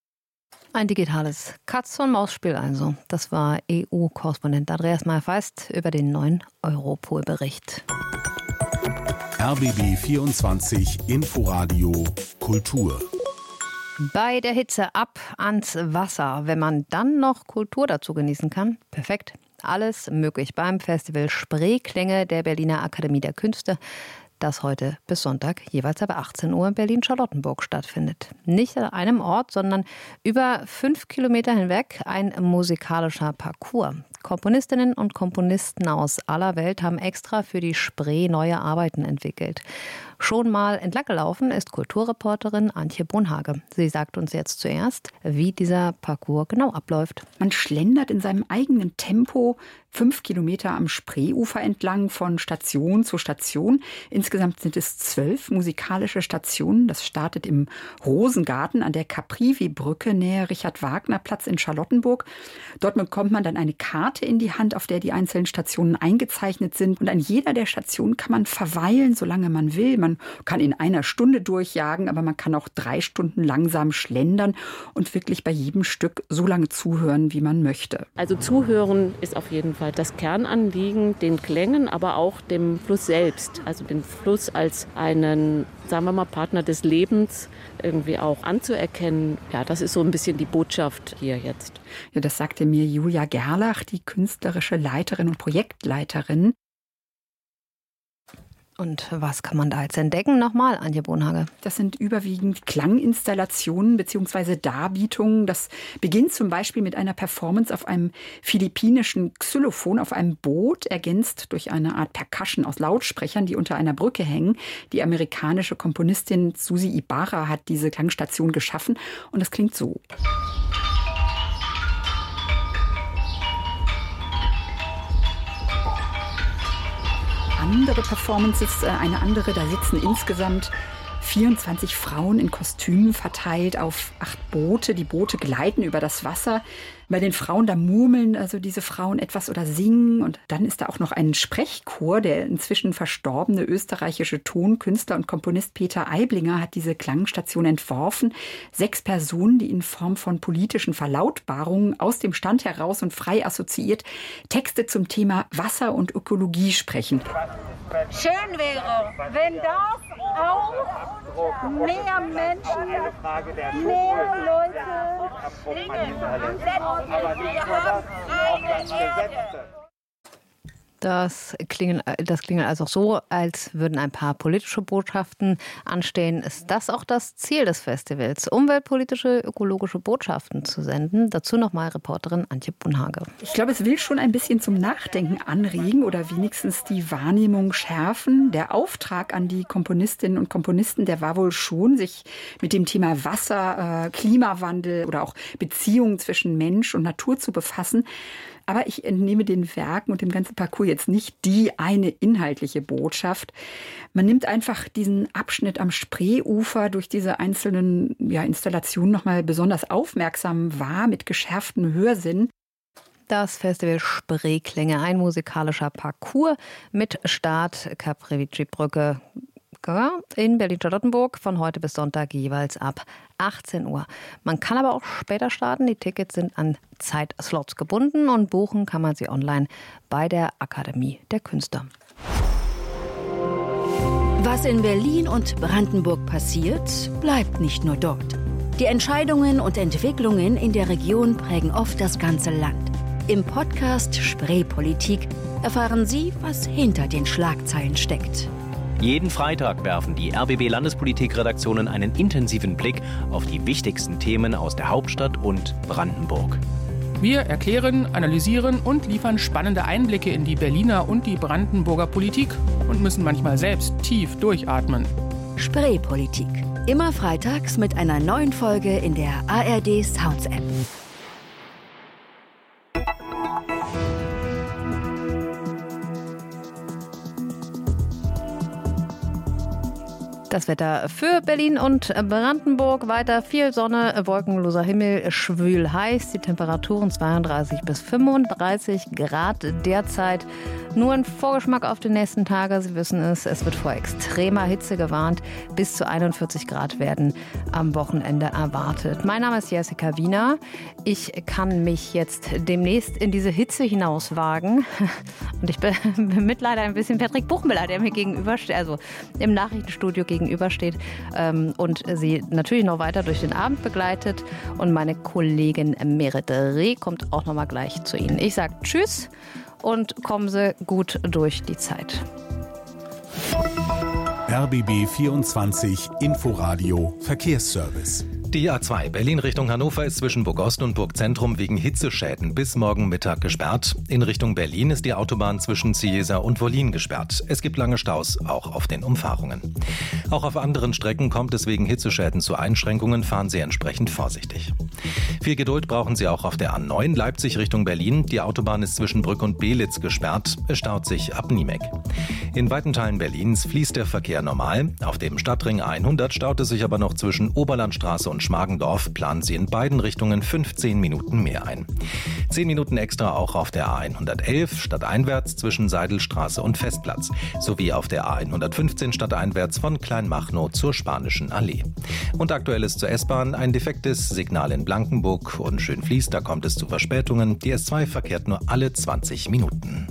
Ein digitales Katz-und-Maus-Spiel also. Das war EU-Korrespondent Andreas Meyer-Feist über den neuen Europol-Bericht. RBB 24 Inforadio Kultur. Bei der Hitze ab ans Wasser. Wenn man dann noch Kultur dazu genießen kann, perfekt. Alles möglich beim Festival Spreeklänge der Berliner Akademie der Künste, das heute bis Sonntag jeweils ab 18 Uhr in Berlin-Charlottenburg stattfindet. Nicht an einem Ort, sondern über 5 Kilometer hinweg ein musikalischer Parcours. Komponistinnen und Komponisten aus aller Welt haben extra für die Spree neue Arbeiten entwickelt. Schon mal entlang gelaufen ist Kulturreporterin Antje Bonhage. Sie sagt uns jetzt zuerst, wie dieser Parcours genau abläuft. Man schlendert in seinem eigenen Tempo 5 Kilometer am Spreeufer entlang von Station zu Station. Insgesamt sind es 12 musikalische Stationen. Das startet im Rosengarten an der Caprivi-Brücke nähe Richard-Wagner-Platz in Charlottenburg. Dort bekommt man dann eine Karte in die Hand, auf der die einzelnen Stationen eingezeichnet sind. Und an jeder der Stationen kann man verweilen, solange man will. Man kann in einer Stunde durchjagen, aber man kann auch 3 Stunden langsam schlendern und wirklich bei jedem Stück so lange zuhören, wie man möchte. Also zuhören ist auf jeden Fall das Kernanliegen, den Klängen, aber auch dem Fluss selbst. Also den Fluss als einen, sagen wir mal, Partner des Lebens irgendwie auch anzuerkennen. Ja, das ist so ein bisschen die Botschaft hier jetzt. Ja, das sagte mir Julia Gerlach, die künstlerische Leiterin und Projektleiterin. Und was kann man da jetzt entdecken? Nochmal, Antje Bonhage. Das sind überwiegend Klanginstallationen bzw. Darbietungen. Das beginnt zum Beispiel mit einer Performance auf einem philippinischen Xylophon auf einem Boot, ergänzt durch eine Art Percussion aus Lautsprechern, die unter einer Brücke hängen. Die amerikanische Komponistin Susi Ibarra hat diese Klangstation geschaffen und das klingt so. Andere Performances, eine andere, da sitzen insgesamt 24 Frauen in Kostümen verteilt auf 8 Boote. Die Boote gleiten über das Wasser. Bei den Frauen, da murmeln also diese Frauen etwas oder singen. Und dann ist da auch noch ein Sprechchor. Der inzwischen verstorbene österreichische Tonkünstler und Komponist Peter Aiblinger hat diese Klangstation entworfen. 6 Personen, die in Form von politischen Verlautbarungen aus dem Stand heraus und frei assoziiert Texte zum Thema Wasser und Ökologie sprechen. Schön wäre, wenn das auch mehr Menschen, mehr Leute Das klingt also so, als würden ein paar politische Botschaften anstehen. Ist das auch das Ziel des Festivals, umweltpolitische, ökologische Botschaften zu senden? Dazu nochmal Reporterin Antje Bonhage. Ich glaube, es will schon ein bisschen zum Nachdenken anregen oder wenigstens die Wahrnehmung schärfen. Der Auftrag an die Komponistinnen und Komponisten, der war wohl schon, sich mit dem Thema Wasser, Klimawandel oder auch Beziehungen zwischen Mensch und Natur zu befassen. Aber ich entnehme den Werken und dem ganzen Parcours jetzt nicht die eine inhaltliche Botschaft. Man nimmt einfach diesen Abschnitt am Spreeufer durch diese einzelnen Installationen nochmal besonders aufmerksam wahr, mit geschärftem Hörsinn. Das Festival Spreeklänge, ein musikalischer Parcours mit Start Caprivci-Brücke in Berlin-Charlottenburg von heute bis Sonntag jeweils ab 18 Uhr. Man kann aber auch später starten. Die Tickets sind an Zeitslots gebunden und buchen kann man sie online bei der Akademie der Künste. Was in Berlin und Brandenburg passiert, bleibt nicht nur dort. Die Entscheidungen und Entwicklungen in der Region prägen oft das ganze Land. Im Podcast Spreepolitik erfahren Sie, was hinter den Schlagzeilen steckt. Jeden Freitag werfen die RBB-Landespolitik-Redaktionen einen intensiven Blick auf die wichtigsten Themen aus der Hauptstadt und Brandenburg. Wir erklären, analysieren und liefern spannende Einblicke in die Berliner und die Brandenburger Politik und müssen manchmal selbst tief durchatmen. Spreepolitik. Immer freitags mit einer neuen Folge in der ARD Sounds App. Das Wetter für Berlin und Brandenburg. Weiter viel Sonne, wolkenloser Himmel, schwül heiß. Die Temperaturen 32 bis 35 Grad derzeit. Nur ein Vorgeschmack auf die nächsten Tage. Sie wissen es, es wird vor extremer Hitze gewarnt. Bis zu 41 Grad werden am Wochenende erwartet. Mein Name ist Jessica Wiener. Ich kann mich jetzt demnächst in diese Hitze hinauswagen. Und ich bin mit leider ein bisschen Patrick Buchmüller, der mir gegenübersteht, also im Nachrichtenstudio gegenübersteht und sie natürlich noch weiter durch den Abend begleitet. Und meine Kollegin Merit Reh kommt auch noch mal gleich zu Ihnen. Ich sage Tschüss und kommen Sie gut durch die Zeit. RBB 24 Inforadio Verkehrsservice. Die A2 Berlin Richtung Hannover ist zwischen Burgost und Burgzentrum wegen Hitzeschäden bis morgen Mittag gesperrt. In Richtung Berlin ist die Autobahn zwischen Cieza und Wollin gesperrt. Es gibt lange Staus, auch auf den Umfahrungen. Auch auf anderen Strecken kommt es wegen Hitzeschäden zu Einschränkungen. Fahren Sie entsprechend vorsichtig. Viel Geduld brauchen Sie auch auf der A9 Leipzig Richtung Berlin. Die Autobahn ist zwischen Brück und Belitz gesperrt. Es staut sich ab Niemek. In weiten Teilen Berlins fließt der Verkehr normal. Auf dem Stadtring 100 staut es sich aber noch zwischen Oberlandstraße und Schmargendorf. Planen Sie in beiden Richtungen 15 Minuten mehr ein. 10 Minuten extra auch auf der A111 stadteinwärts zwischen Seidelstraße und Festplatz. Sowie auf der A115 stadteinwärts von Kleinmachnow zur Spanischen Allee. Und aktuell ist zur S-Bahn ein defektes Signal in Blankenburg und Schönfließ. Da kommt es zu Verspätungen. Die S2 verkehrt nur alle 20 Minuten.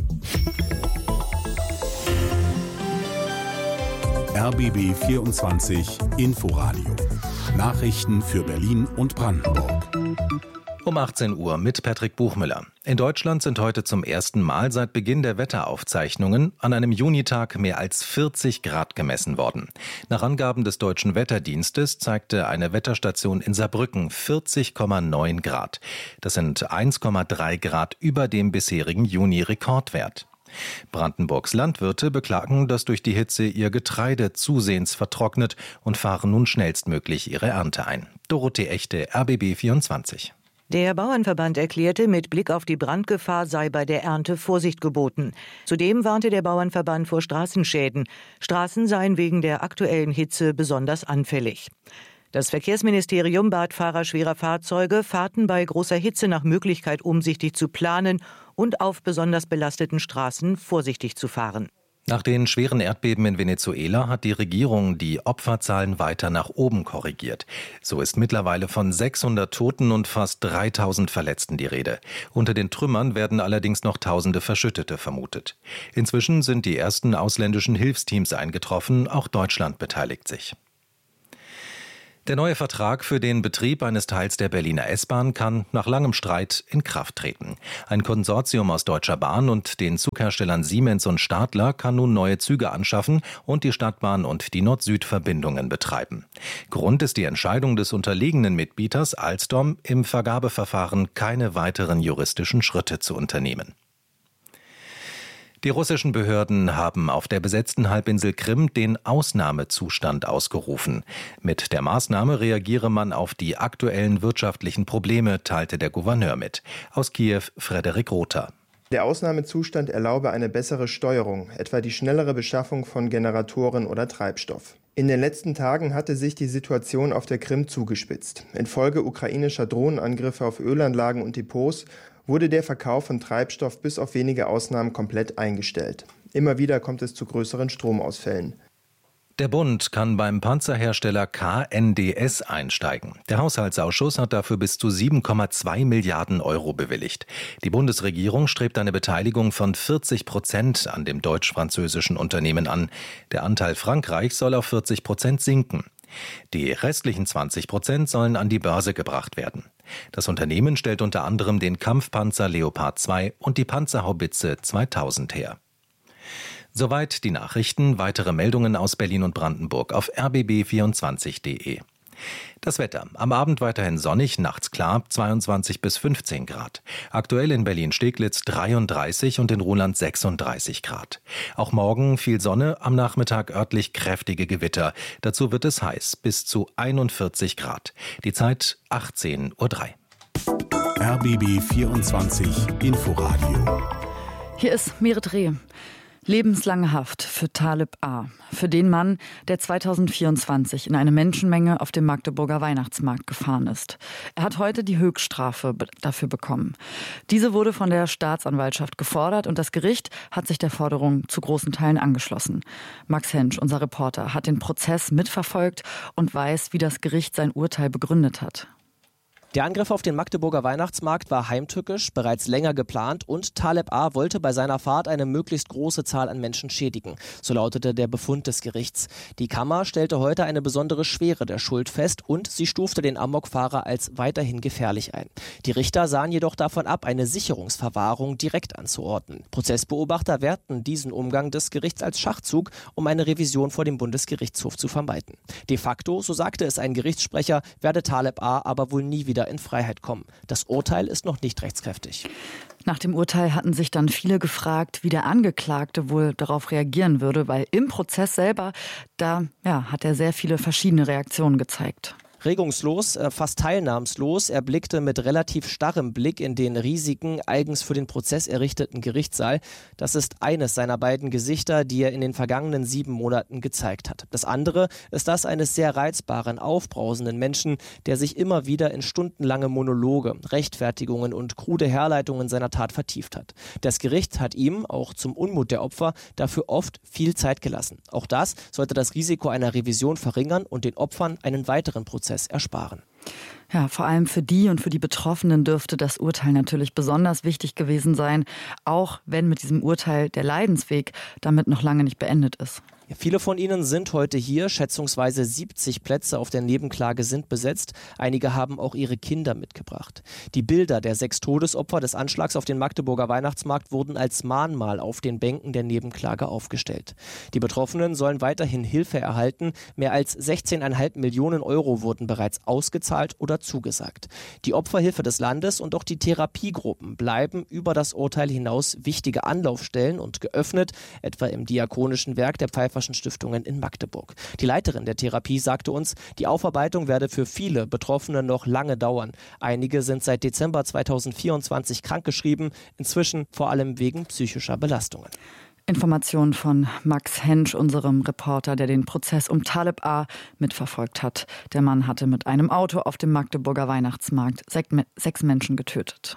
RBB 24 Inforadio. Nachrichten für Berlin und Brandenburg. Um 18 Uhr mit Patrick Buchmüller. In Deutschland sind heute zum ersten Mal seit Beginn der Wetteraufzeichnungen an einem Junitag mehr als 40 Grad gemessen worden. Nach Angaben des Deutschen Wetterdienstes zeigte eine Wetterstation in Saarbrücken 40,9 Grad. Das sind 1,3 Grad über dem bisherigen Juni-Rekordwert. Brandenburgs Landwirte beklagen, dass durch die Hitze ihr Getreide zusehends vertrocknet und fahren nun schnellstmöglich ihre Ernte ein. Dorothee Echte, RBB 24. Der Bauernverband erklärte, mit Blick auf die Brandgefahr sei bei der Ernte Vorsicht geboten. Zudem warnte der Bauernverband vor Straßenschäden. Straßen seien wegen der aktuellen Hitze besonders anfällig. Das Verkehrsministerium bat Fahrer schwerer Fahrzeuge, Fahrten bei großer Hitze nach Möglichkeit umsichtig zu planen und auf besonders belasteten Straßen vorsichtig zu fahren. Nach den schweren Erdbeben in Venezuela hat die Regierung die Opferzahlen weiter nach oben korrigiert. So ist mittlerweile von 600 Toten und fast 3000 Verletzten die Rede. Unter den Trümmern werden allerdings noch Tausende Verschüttete vermutet. Inzwischen sind die ersten ausländischen Hilfsteams eingetroffen, auch Deutschland beteiligt sich. Der neue Vertrag für den Betrieb eines Teils der Berliner S-Bahn kann nach langem Streit in Kraft treten. Ein Konsortium aus Deutscher Bahn und den Zugherstellern Siemens und Stadler kann nun neue Züge anschaffen und die Stadtbahn und die Nord-Süd-Verbindungen betreiben. Grund ist die Entscheidung des unterlegenen Mitbieters Alstom, im Vergabeverfahren keine weiteren juristischen Schritte zu unternehmen. Die russischen Behörden haben auf der besetzten Halbinsel Krim den Ausnahmezustand ausgerufen. Mit der Maßnahme reagiere man auf die aktuellen wirtschaftlichen Probleme, teilte der Gouverneur mit. Aus Kiew Frederik Rother. Der Ausnahmezustand erlaube eine bessere Steuerung, etwa die schnellere Beschaffung von Generatoren oder Treibstoff. In den letzten Tagen hatte sich die Situation auf der Krim zugespitzt. Infolge ukrainischer Drohnenangriffe auf Ölanlagen und Depots wurde der Verkauf von Treibstoff bis auf wenige Ausnahmen komplett eingestellt. Immer wieder kommt es zu größeren Stromausfällen. Der Bund kann beim Panzerhersteller KNDS einsteigen. Der Haushaltsausschuss hat dafür bis zu 7,2 Milliarden Euro bewilligt. Die Bundesregierung strebt eine Beteiligung von 40% an dem deutsch-französischen Unternehmen an. Der Anteil Frankreichs soll auf 40% sinken. Die restlichen 20% sollen an die Börse gebracht werden. Das Unternehmen stellt unter anderem den Kampfpanzer Leopard 2 und die Panzerhaubitze 2000 her. Soweit die Nachrichten. Weitere Meldungen aus Berlin und Brandenburg auf rbb24.de. Das Wetter. Am Abend weiterhin sonnig, nachts klar, 22 bis 15 Grad. Aktuell in Berlin-Steglitz 33 und in Ruhland 36 Grad. Auch morgen viel Sonne, am Nachmittag örtlich kräftige Gewitter. Dazu wird es heiß, bis zu 41 Grad. Die Zeit 18:03 Uhr. RBB 24 Inforadio. Hier ist Merit Reh. Lebenslange Haft für Taleb A., für den Mann, der 2024 in eine Menschenmenge auf dem Magdeburger Weihnachtsmarkt gefahren ist. Er hat heute die Höchststrafe dafür bekommen. Diese wurde von der Staatsanwaltschaft gefordert und das Gericht hat sich der Forderung zu großen Teilen angeschlossen. Max Hensch, unser Reporter, hat den Prozess mitverfolgt und weiß, wie das Gericht sein Urteil begründet hat. Der Angriff auf den Magdeburger Weihnachtsmarkt war heimtückisch, bereits länger geplant und Taleb A. wollte bei seiner Fahrt eine möglichst große Zahl an Menschen schädigen. So lautete der Befund des Gerichts. Die Kammer stellte heute eine besondere Schwere der Schuld fest und sie stufte den Amokfahrer als weiterhin gefährlich ein. Die Richter sahen jedoch davon ab, eine Sicherungsverwahrung direkt anzuordnen. Prozessbeobachter werten diesen Umgang des Gerichts als Schachzug, um eine Revision vor dem Bundesgerichtshof zu vermeiden. De facto, so sagte es ein Gerichtssprecher, werde Taleb A. aber wohl nie wieder in Freiheit kommen. Das Urteil ist noch nicht rechtskräftig. Nach dem Urteil hatten sich dann viele gefragt, wie der Angeklagte wohl darauf reagieren würde, weil im Prozess selber, da hat er sehr viele verschiedene Reaktionen gezeigt. Regungslos, fast teilnahmslos, er blickte mit relativ starrem Blick in den riesigen, eigens für den Prozess errichteten Gerichtssaal. Das ist eines seiner beiden Gesichter, die er in den vergangenen 7 Monaten gezeigt hat. Das andere ist das eines sehr reizbaren, aufbrausenden Menschen, der sich immer wieder in stundenlange Monologe, Rechtfertigungen und krude Herleitungen seiner Tat vertieft hat. Das Gericht hat ihm, auch zum Unmut der Opfer, dafür oft viel Zeit gelassen. Auch das sollte das Risiko einer Revision verringern und den Opfern einen weiteren Prozess ersparen. Ja, vor allem für die und für die Betroffenen dürfte das Urteil natürlich besonders wichtig gewesen sein, auch wenn mit diesem Urteil der Leidensweg damit noch lange nicht beendet ist. Ja, viele von ihnen sind heute hier. Schätzungsweise 70 Plätze auf der Nebenklage sind besetzt. Einige haben auch ihre Kinder mitgebracht. Die Bilder der 6 Todesopfer des Anschlags auf den Magdeburger Weihnachtsmarkt wurden als Mahnmal auf den Bänken der Nebenklage aufgestellt. Die Betroffenen sollen weiterhin Hilfe erhalten. Mehr als 16,5 Millionen Euro wurden bereits ausgezahlt oder zugesagt. Die Opferhilfe des Landes und auch die Therapiegruppen bleiben über das Urteil hinaus wichtige Anlaufstellen und geöffnet, etwa im diakonischen Werk der Pfeifferschen Stiftungen in Magdeburg. Die Leiterin der Therapie sagte uns, die Aufarbeitung werde für viele Betroffene noch lange dauern. Einige sind seit Dezember 2024 krankgeschrieben, inzwischen vor allem wegen psychischer Belastungen. Informationen von Max Hensch, unserem Reporter, der den Prozess um Taleb A. mitverfolgt hat. Der Mann hatte mit einem Auto auf dem Magdeburger Weihnachtsmarkt 6 Menschen getötet.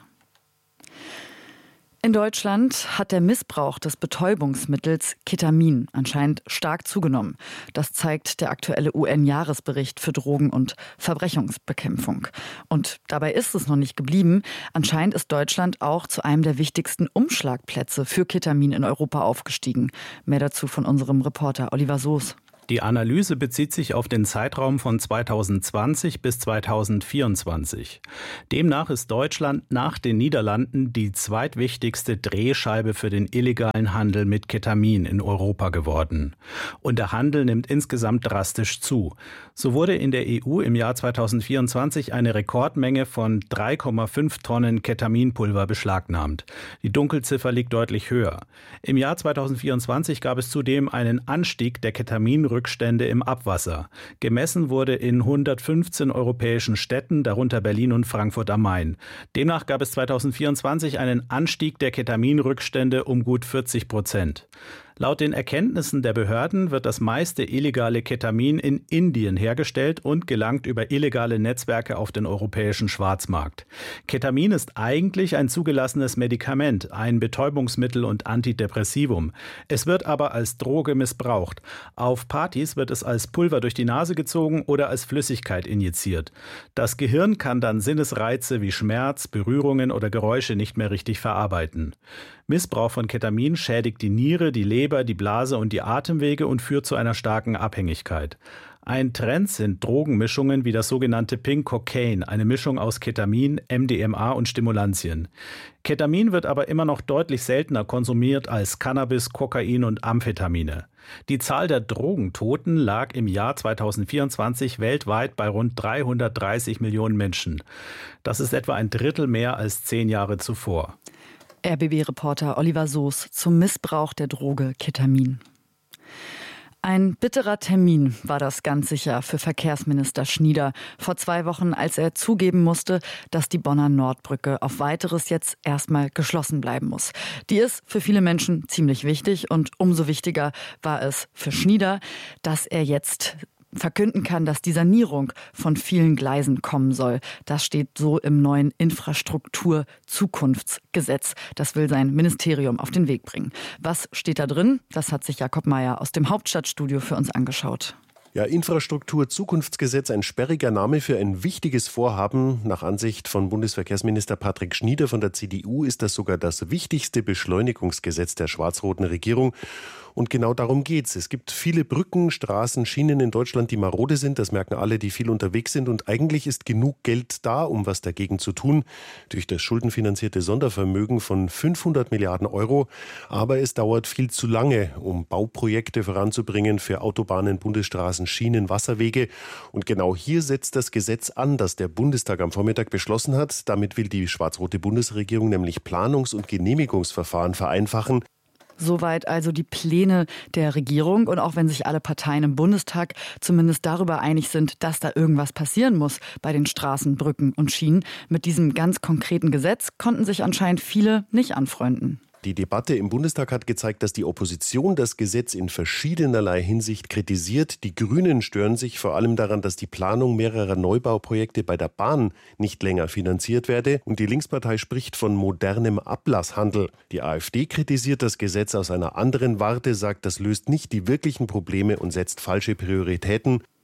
In Deutschland hat der Missbrauch des Betäubungsmittels Ketamin anscheinend stark zugenommen. Das zeigt der aktuelle UN-Jahresbericht für Drogen- und Verbrechensbekämpfung. Und dabei ist es noch nicht geblieben. Anscheinend ist Deutschland auch zu einem der wichtigsten Umschlagplätze für Ketamin in Europa aufgestiegen. Mehr dazu von unserem Reporter Oliver Soos. Die Analyse bezieht sich auf den Zeitraum von 2020 bis 2024. Demnach ist Deutschland nach den Niederlanden die zweitwichtigste Drehscheibe für den illegalen Handel mit Ketamin in Europa geworden. Und der Handel nimmt insgesamt drastisch zu. So wurde in der EU im Jahr 2024 eine Rekordmenge von 3,5 Tonnen Ketaminpulver beschlagnahmt. Die Dunkelziffer liegt deutlich höher. Im Jahr 2024 gab es zudem einen Anstieg der Ketaminrückstände im Abwasser. Gemessen wurde in 115 europäischen Städten, darunter Berlin und Frankfurt am Main. Demnach gab es 2024 einen Anstieg der Ketaminrückstände um gut 40%. Laut den Erkenntnissen der Behörden wird das meiste illegale Ketamin in Indien hergestellt und gelangt über illegale Netzwerke auf den europäischen Schwarzmarkt. Ketamin ist eigentlich ein zugelassenes Medikament, ein Betäubungsmittel und Antidepressivum. Es wird aber als Droge missbraucht. Auf Partys wird es als Pulver durch die Nase gezogen oder als Flüssigkeit injiziert. Das Gehirn kann dann Sinnesreize wie Schmerz, Berührungen oder Geräusche nicht mehr richtig verarbeiten. Missbrauch von Ketamin schädigt die Niere, die Leber, die Blase und die Atemwege und führt zu einer starken Abhängigkeit. Ein Trend sind Drogenmischungen wie das sogenannte Pink Cocaine, eine Mischung aus Ketamin, MDMA und Stimulantien. Ketamin wird aber immer noch deutlich seltener konsumiert als Cannabis, Kokain und Amphetamine. Die Zahl der Drogentoten lag im Jahr 2024 weltweit bei rund 330 Millionen Menschen. Das ist etwa ein Drittel mehr als 10 Jahre zuvor. RBB-Reporter Oliver Soos zum Missbrauch der Droge Ketamin. Ein bitterer Termin war das ganz sicher für Verkehrsminister Schnieder vor 2 Wochen, als er zugeben musste, dass die Bonner Nordbrücke auf Weiteres jetzt erstmal geschlossen bleiben muss. Die ist für viele Menschen ziemlich wichtig und umso wichtiger war es für Schnieder, dass er jetzt verkünden kann, dass die Sanierung von vielen Gleisen kommen soll. Das steht so im neuen Infrastruktur-Zukunftsgesetz. Das will sein Ministerium auf den Weg bringen. Was steht da drin? Das hat sich Jakob Mayer aus dem Hauptstadtstudio für uns angeschaut. Ja, Infrastruktur-Zukunftsgesetz, ein sperriger Name für ein wichtiges Vorhaben. Nach Ansicht von Bundesverkehrsminister Patrick Schnieder von der CDU ist das sogar das wichtigste Beschleunigungsgesetz der schwarz-roten Regierung. Und genau darum geht's. Es gibt viele Brücken, Straßen, Schienen in Deutschland, die marode sind. Das merken alle, die viel unterwegs sind. Und eigentlich ist genug Geld da, um was dagegen zu tun. Durch das schuldenfinanzierte Sondervermögen von 500 Milliarden Euro. Aber es dauert viel zu lange, um Bauprojekte voranzubringen für Autobahnen, Bundesstraßen, Schienen, Wasserwege. Und genau hier setzt das Gesetz an, das der Bundestag am Vormittag beschlossen hat. Damit will die schwarz-rote Bundesregierung nämlich Planungs- und Genehmigungsverfahren vereinfachen. Soweit also die Pläne der Regierung. Und auch wenn sich alle Parteien im Bundestag zumindest darüber einig sind, dass da irgendwas passieren muss bei den Straßen, Brücken und Schienen, mit diesem ganz konkreten Gesetz konnten sich anscheinend viele nicht anfreunden. Die Debatte im Bundestag hat gezeigt, dass die Opposition das Gesetz in verschiedenerlei Hinsicht kritisiert. Die Grünen stören sich vor allem daran, dass die Planung mehrerer Neubauprojekte bei der Bahn nicht länger finanziert werde. Und die Linkspartei spricht von modernem Ablasshandel. Die AfD kritisiert das Gesetz aus einer anderen Warte, sagt, das löst nicht die wirklichen Probleme und setzt falsche Prioritäten.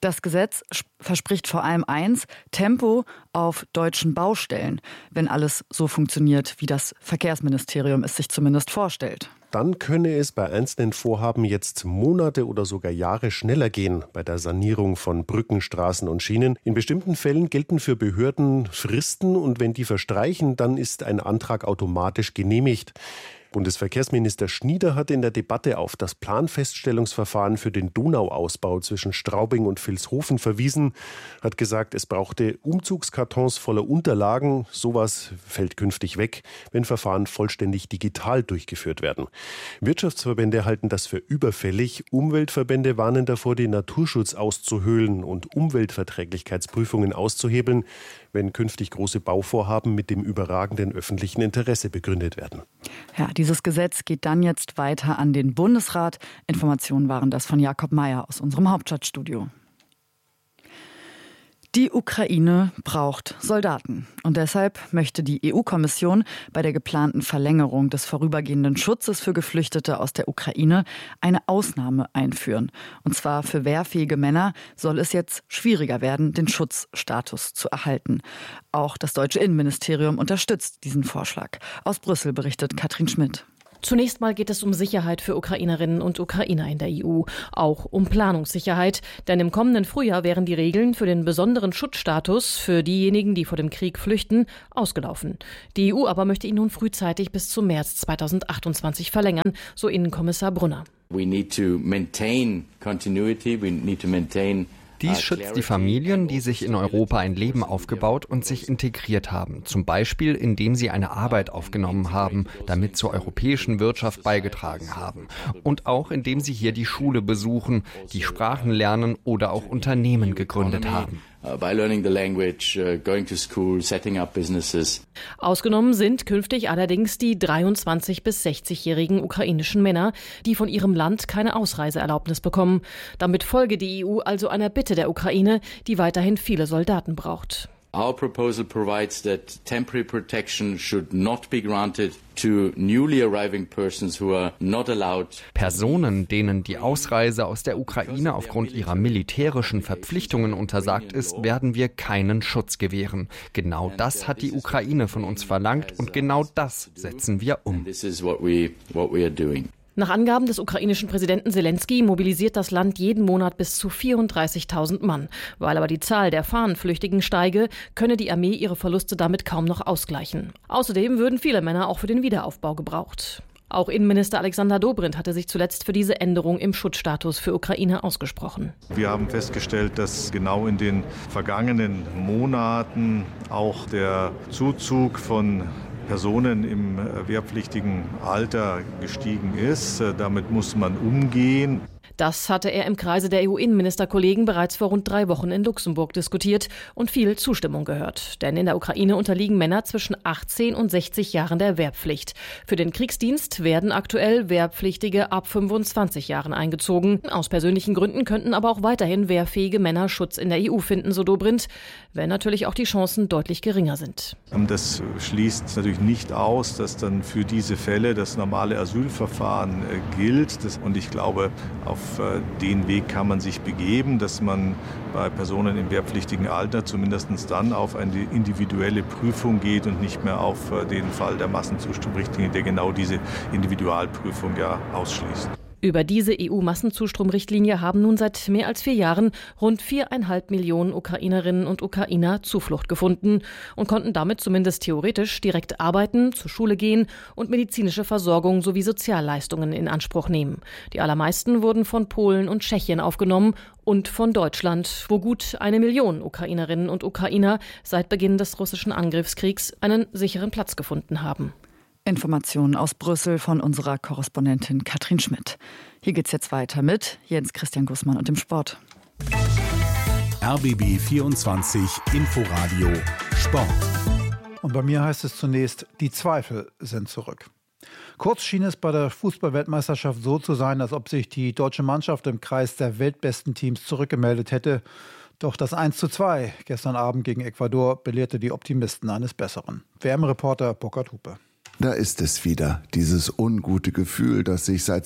Das Gesetz verspricht vor allem eins: Tempo auf deutschen Baustellen, wenn alles so funktioniert, wie das Verkehrsministerium es sich zumindest vorstellt. Dann könne es bei einzelnen Vorhaben jetzt Monate oder sogar Jahre schneller gehen bei der Sanierung von Brücken, Straßen und Schienen. In bestimmten Fällen gelten für Behörden Fristen und wenn die verstreichen, dann ist ein Antrag automatisch genehmigt. Bundesverkehrsminister Schnieder hat in der Debatte auf das Planfeststellungsverfahren für den Donauausbau zwischen Straubing und Vilshofen verwiesen, hat gesagt, es brauchte Umzugskartons voller Unterlagen. Sowas fällt künftig weg, wenn Verfahren vollständig digital durchgeführt werden. Wirtschaftsverbände halten das für überfällig. Umweltverbände warnen davor, den Naturschutz auszuhöhlen und Umweltverträglichkeitsprüfungen auszuhebeln, wenn künftig große Bauvorhaben mit dem überragenden öffentlichen Interesse begründet werden. Ja, dieses Gesetz geht dann jetzt weiter an den Bundesrat. Informationen waren das von Jakob Meyer aus unserem Hauptstadtstudio. Die Ukraine braucht Soldaten. Und deshalb möchte die EU-Kommission bei der geplanten Verlängerung des vorübergehenden Schutzes für Geflüchtete aus der Ukraine eine Ausnahme einführen. Und zwar für wehrfähige Männer soll es jetzt schwieriger werden, den Schutzstatus zu erhalten. Auch das deutsche Innenministerium unterstützt diesen Vorschlag. Aus Brüssel berichtet Katrin Schmidt. Zunächst mal geht es um Sicherheit für Ukrainerinnen und Ukrainer in der EU, auch um Planungssicherheit. Denn im kommenden Frühjahr wären die Regeln für den besonderen Schutzstatus für diejenigen, die vor dem Krieg flüchten, ausgelaufen. Die EU aber möchte ihn nun frühzeitig bis zum März 2028 verlängern, so Innenkommissar Brunner. We need to maintain continuity, we need to maintain. Dies schützt die Familien, die sich in Europa ein Leben aufgebaut und sich integriert haben. Zum Beispiel, indem sie eine Arbeit aufgenommen haben, damit zur europäischen Wirtschaft beigetragen haben. Und auch, indem sie hier die Schule besuchen, die Sprachen lernen oder auch Unternehmen gegründet haben. By learning the language, going to school, setting up businesses. Ausgenommen sind künftig allerdings die 23- bis 60-jährigen ukrainischen Männer, die von ihrem Land keine Ausreiseerlaubnis bekommen. Damit folge die EU also einer Bitte der Ukraine, die weiterhin viele Soldaten braucht. Our proposal provides that temporary protection should not be granted to newly arriving persons who are not allowed. Personen, denen die Ausreise aus der Ukraine aufgrund ihrer militärischen Verpflichtungen untersagt ist, werden wir keinen Schutz gewähren. Genau das hat die Ukraine von uns verlangt und genau das setzen wir um. This is what we are doing. Nach Angaben des ukrainischen Präsidenten Selenskyj mobilisiert das Land jeden Monat bis zu 34.000 Mann. Weil aber die Zahl der Fahnenflüchtigen steige, könne die Armee ihre Verluste damit kaum noch ausgleichen. Außerdem würden viele Männer auch für den Wiederaufbau gebraucht. Auch Innenminister Alexander Dobrindt hatte sich zuletzt für diese Änderung im Schutzstatus für Ukraine ausgesprochen. Wir haben festgestellt, dass genau in den vergangenen Monaten auch der Zuzug von Personen im wehrpflichtigen Alter gestiegen ist. Damit muss man umgehen. Das hatte er im Kreise der EU-Innenministerkollegen bereits vor rund 3 Wochen in Luxemburg diskutiert und viel Zustimmung gehört. Denn in der Ukraine unterliegen Männer zwischen 18 und 60 Jahren der Wehrpflicht. Für den Kriegsdienst werden aktuell Wehrpflichtige ab 25 Jahren eingezogen. Aus persönlichen Gründen könnten aber auch weiterhin wehrfähige Männer Schutz in der EU finden, so Dobrindt, wenn natürlich auch die Chancen deutlich geringer sind. Das schließt natürlich nicht aus, dass dann für diese Fälle das normale Asylverfahren gilt. Und ich glaube, auf den Weg kann man sich begeben, dass man bei Personen im wehrpflichtigen Alter zumindest dann auf eine individuelle Prüfung geht und nicht mehr auf den Fall der Massenzustromrichtlinie, der genau diese Individualprüfung ja ausschließt. Über diese EU-Massenzustromrichtlinie haben nun seit mehr als 4 Jahren rund 4,5 Millionen Ukrainerinnen und Ukrainer Zuflucht gefunden und konnten damit zumindest theoretisch direkt arbeiten, zur Schule gehen und medizinische Versorgung sowie Sozialleistungen in Anspruch nehmen. Die allermeisten wurden von Polen und Tschechien aufgenommen und von Deutschland, wo gut 1 Million Ukrainerinnen und Ukrainer seit Beginn des russischen Angriffskriegs einen sicheren Platz gefunden haben. Informationen aus Brüssel von unserer Korrespondentin Katrin Schmidt. Hier geht's jetzt weiter mit Jens Christian Gussmann und dem Sport. RBB 24 Inforadio Sport. Und bei mir heißt es zunächst, die Zweifel sind zurück. Kurz schien es bei der Fußball-Weltmeisterschaft so zu sein, als ob sich die deutsche Mannschaft im Kreis der weltbesten Teams zurückgemeldet hätte. Doch das 1:2 gestern Abend gegen Ecuador belehrte die Optimisten eines Besseren. WM-Reporter Burkhard Hupe. Da ist es wieder, dieses ungute Gefühl, das sich seit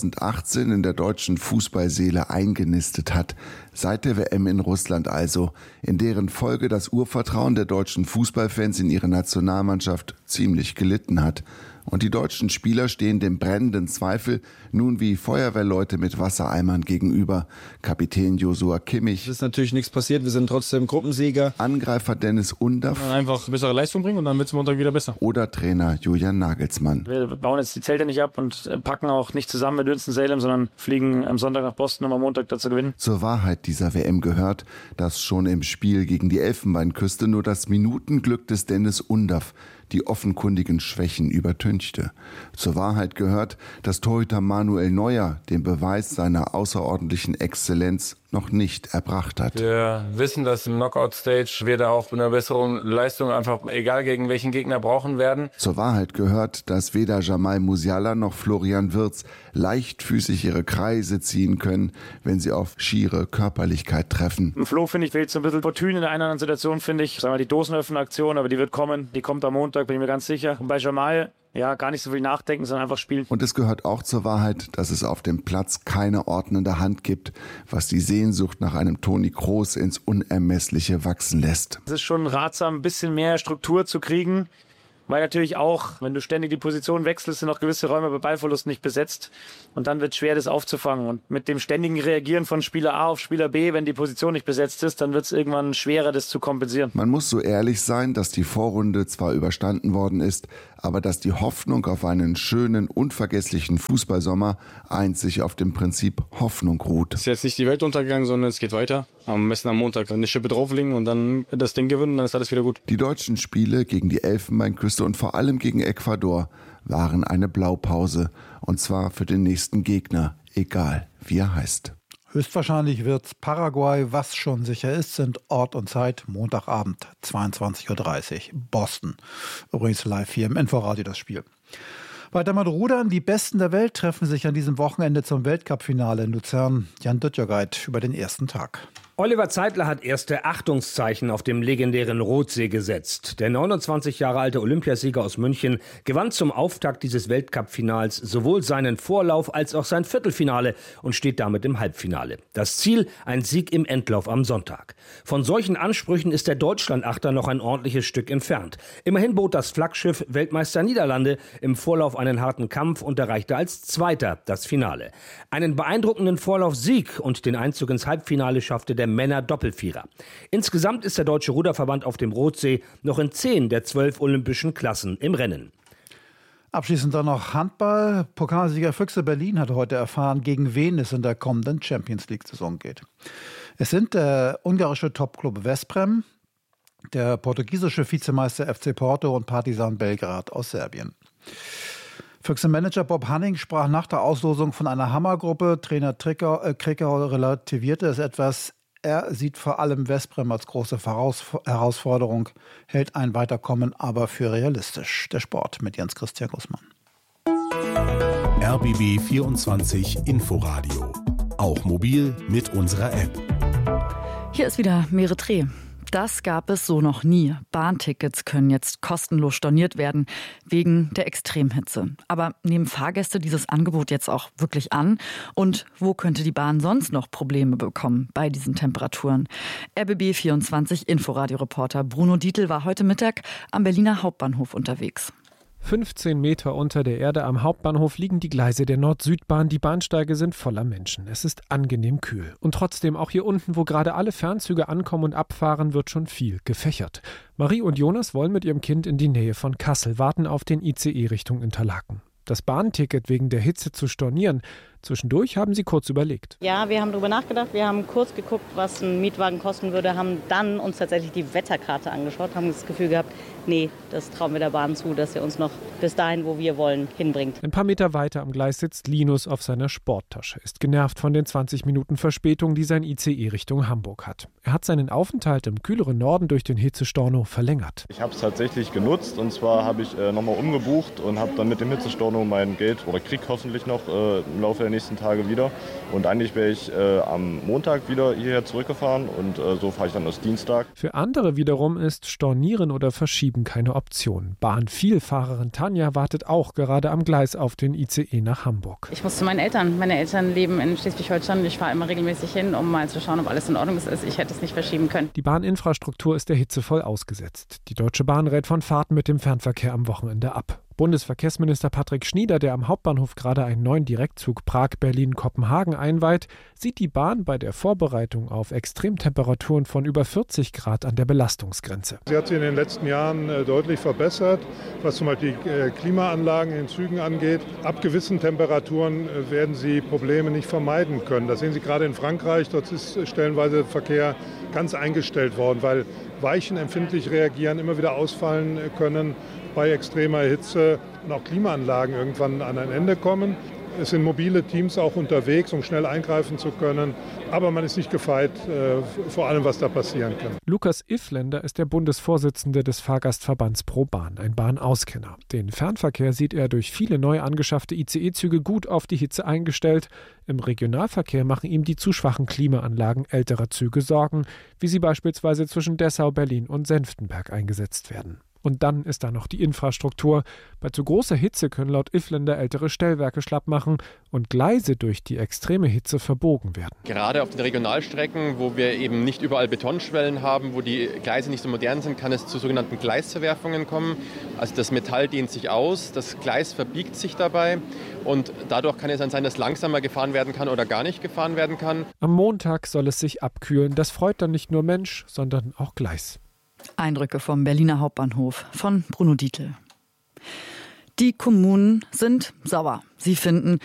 2018 in der deutschen Fußballseele eingenistet hat. Seit der WM in Russland also, in deren Folge das Urvertrauen der deutschen Fußballfans in ihre Nationalmannschaft ziemlich gelitten hat. Und die deutschen Spieler stehen dem brennenden Zweifel nun wie Feuerwehrleute mit Wassereimern gegenüber. Kapitän Joshua Kimmich. Es ist natürlich nichts passiert, wir sind trotzdem Gruppensieger. Angreifer Dennis Undaff. Einfach bessere Leistung bringen und dann wird es Montag wieder besser. Oder Trainer Julian Nagelsmann. Wir bauen jetzt die Zelte nicht ab und packen auch nicht zusammen mit Winston-Salem, sondern fliegen am Sonntag nach Boston, um am Montag dazu gewinnen. Zur Wahrheit dieser WM gehört, dass schon im Spiel gegen die Elfenbeinküste nur das Minutenglück des Dennis Undaff die offenkundigen Schwächen übertünchte. Zur Wahrheit gehört, dass Torhüter Manuel Neuer den Beweis seiner außerordentlichen Exzellenz noch nicht erbracht hat. Wir wissen, dass im Knockout-Stage wir da auch mit einer besseren Leistung einfach, egal gegen welchen Gegner, brauchen werden. Zur Wahrheit gehört, dass weder Jamal Musiala noch Florian Wirtz leichtfüßig ihre Kreise ziehen können, wenn sie auf schiere Körperlichkeit treffen. Im Flo, finde ich, fehlt so ein bisschen Fortune in der einen oder anderen Situation, finde ich. Sagen wir die Dosenöffner-Aktion, aber die wird kommen. Die kommt am Montag, bin ich mir ganz sicher. Und bei Jamal, ja, gar nicht so viel nachdenken, sondern einfach spielen. Und es gehört auch zur Wahrheit, dass es auf dem Platz keine ordnende Hand gibt, was die Sehnsucht nach einem Toni Kroos ins Unermessliche wachsen lässt. Es ist schon ratsam, ein bisschen mehr Struktur zu kriegen, weil natürlich auch, wenn du ständig die Position wechselst, sind auch gewisse Räume bei Ballverlust nicht besetzt. Und dann wird es schwer, das aufzufangen. Und mit dem ständigen Reagieren von Spieler A auf Spieler B, wenn die Position nicht besetzt ist, dann wird es irgendwann schwerer, das zu kompensieren. Man muss so ehrlich sein, dass die Vorrunde zwar überstanden worden ist, aber dass die Hoffnung auf einen schönen, unvergesslichen Fußballsommer einzig auf dem Prinzip Hoffnung ruht. Es ist jetzt nicht die Welt untergegangen, sondern es geht weiter. Am besten am Montag eine Schippe drauflegen und dann das Ding gewinnen, dann ist alles wieder gut. Die deutschen Spiele gegen die Elfenbeinküste und vor allem gegen Ecuador waren eine Blaupause. Und zwar für den nächsten Gegner, egal wie er heißt. Höchstwahrscheinlich wird's Paraguay. Was schon sicher ist, sind Ort und Zeit Montagabend, 22.30 Uhr, Boston. Übrigens live hier im Inforadio das Spiel. Weiter mit Rudern. Die Besten der Welt treffen sich an diesem Wochenende zum Weltcup-Finale in Luzern. Jan Döttgereit über den ersten Tag. Oliver Zeitler hat erste Achtungszeichen auf dem legendären Rothsee gesetzt. Der 29 Jahre alte Olympiasieger aus München gewann zum Auftakt dieses Weltcup-Finals sowohl seinen Vorlauf als auch sein Viertelfinale und steht damit im Halbfinale. Das Ziel, ein Sieg im Endlauf am Sonntag. Von solchen Ansprüchen ist der Deutschlandachter noch ein ordentliches Stück entfernt. Immerhin bot das Flaggschiff Weltmeister Niederlande im Vorlauf einen harten Kampf und erreichte als Zweiter das Finale. Einen beeindruckenden Vorlaufsieg und den Einzug ins Halbfinale schaffte der Männer-Doppelvierer. Insgesamt ist der Deutsche Ruderverband auf dem Rothsee noch in 10 der 12 olympischen Klassen im Rennen. Abschließend dann noch Handball. Pokalsieger Füchse Berlin hat heute erfahren, gegen wen es in der kommenden Champions-League-Saison geht. Es sind der ungarische Topclub Veszprem, der portugiesische Vizemeister FC Porto und Partizan Belgrad aus Serbien. Füchse-Manager Bob Hanning sprach nach der Auslosung von einer Hammergruppe. Trainer Krickau relativierte es etwas. Er sieht vor allem Veszprem als große Herausforderung, hält ein Weiterkommen aber für realistisch. Der Sport mit Jens-Christian Gussmann. RBB 24 Inforadio. Auch mobil mit unserer App. Hier ist wieder Meretre. Das gab es so noch nie. Bahntickets können jetzt kostenlos storniert werden, wegen der Extremhitze. Aber nehmen Fahrgäste dieses Angebot jetzt auch wirklich an? Und wo könnte die Bahn sonst noch Probleme bekommen bei diesen Temperaturen? RBB24 Inforadio-Reporter Bruno Dietl war heute Mittag am Berliner Hauptbahnhof unterwegs. 15 Meter unter der Erde am Hauptbahnhof liegen die Gleise der Nord-Süd-Bahn. Die Bahnsteige sind voller Menschen. Es ist angenehm kühl. Und trotzdem, auch hier unten, wo gerade alle Fernzüge ankommen und abfahren, wird schon viel gefächert. Marie und Jonas wollen mit ihrem Kind in die Nähe von Kassel, warten auf den ICE Richtung Interlaken. Das Bahnticket wegen der Hitze zu stornieren, zwischendurch haben sie kurz überlegt. Ja, wir haben darüber nachgedacht. Wir haben kurz geguckt, was ein Mietwagen kosten würde, haben dann uns tatsächlich die Wetterkarte angeschaut, haben das Gefühl gehabt, nee, das trauen wir der Bahn zu, dass sie uns noch bis dahin, wo wir wollen, hinbringt. Ein paar Meter weiter am Gleis sitzt Linus auf seiner Sporttasche, ist genervt von den 20 Minuten Verspätung, die sein ICE Richtung Hamburg hat. Er hat seinen Aufenthalt im kühleren Norden durch den Hitzestorno verlängert. Ich habe es tatsächlich genutzt, und zwar habe ich nochmal umgebucht und habe dann mit dem Hitzestorno mein Geld, oder krieg hoffentlich noch im Laufe der nächsten Tage wieder. Und eigentlich wäre ich am Montag wieder hierher zurückgefahren und so fahre ich dann erst Dienstag. Für andere wiederum ist Stornieren oder Verschieben Umsteigen keine Option. Bahnvielfahrerin Tanja wartet auch gerade am Gleis auf den ICE nach Hamburg. Ich muss zu meinen Eltern. Meine Eltern leben in Schleswig-Holstein. Ich fahre immer regelmäßig hin, um mal zu schauen, ob alles in Ordnung ist. Ich hätte es nicht verschieben können. Die Bahninfrastruktur ist der Hitze voll ausgesetzt. Die Deutsche Bahn rät von Fahrten mit dem Fernverkehr am Wochenende ab. Bundesverkehrsminister Patrick Schnieder, der am Hauptbahnhof gerade einen neuen Direktzug Prag-Berlin-Kopenhagen einweiht, sieht die Bahn bei der Vorbereitung auf Extremtemperaturen von über 40 Grad an der Belastungsgrenze. Sie hat sich in den letzten Jahren deutlich verbessert, was zum Beispiel die Klimaanlagen in den Zügen angeht. Ab gewissen Temperaturen werden sie Probleme nicht vermeiden können. Das sehen Sie gerade in Frankreich. Dort ist stellenweise Verkehr ganz eingestellt worden, weil Weichen empfindlich reagieren, immer wieder ausfallen können bei extremer Hitze und auch Klimaanlagen irgendwann an ein Ende kommen. Es sind mobile Teams auch unterwegs, um schnell eingreifen zu können. Aber man ist nicht gefeit vor allem, was da passieren kann. Lukas Iffländer ist der Bundesvorsitzende des Fahrgastverbands ProBahn, ein Bahnauskenner. Den Fernverkehr sieht er durch viele neu angeschaffte ICE-Züge gut auf die Hitze eingestellt. Im Regionalverkehr machen ihm die zu schwachen Klimaanlagen älterer Züge Sorgen, wie sie beispielsweise zwischen Dessau, Berlin und Senftenberg eingesetzt werden. Und dann ist da noch die Infrastruktur. Bei zu großer Hitze können laut Iffländer ältere Stellwerke schlapp machen und Gleise durch die extreme Hitze verbogen werden. Gerade auf den Regionalstrecken, wo wir eben nicht überall Betonschwellen haben, wo die Gleise nicht so modern sind, kann es zu sogenannten Gleisverwerfungen kommen. Also das Metall dehnt sich aus, das Gleis verbiegt sich dabei und dadurch kann es dann sein, dass langsamer gefahren werden kann oder gar nicht gefahren werden kann. Am Montag soll es sich abkühlen. Das freut dann nicht nur Mensch, sondern auch Gleis. Eindrücke vom Berliner Hauptbahnhof von Bruno Dietl. Die Kommunen sind sauer. Sie finden,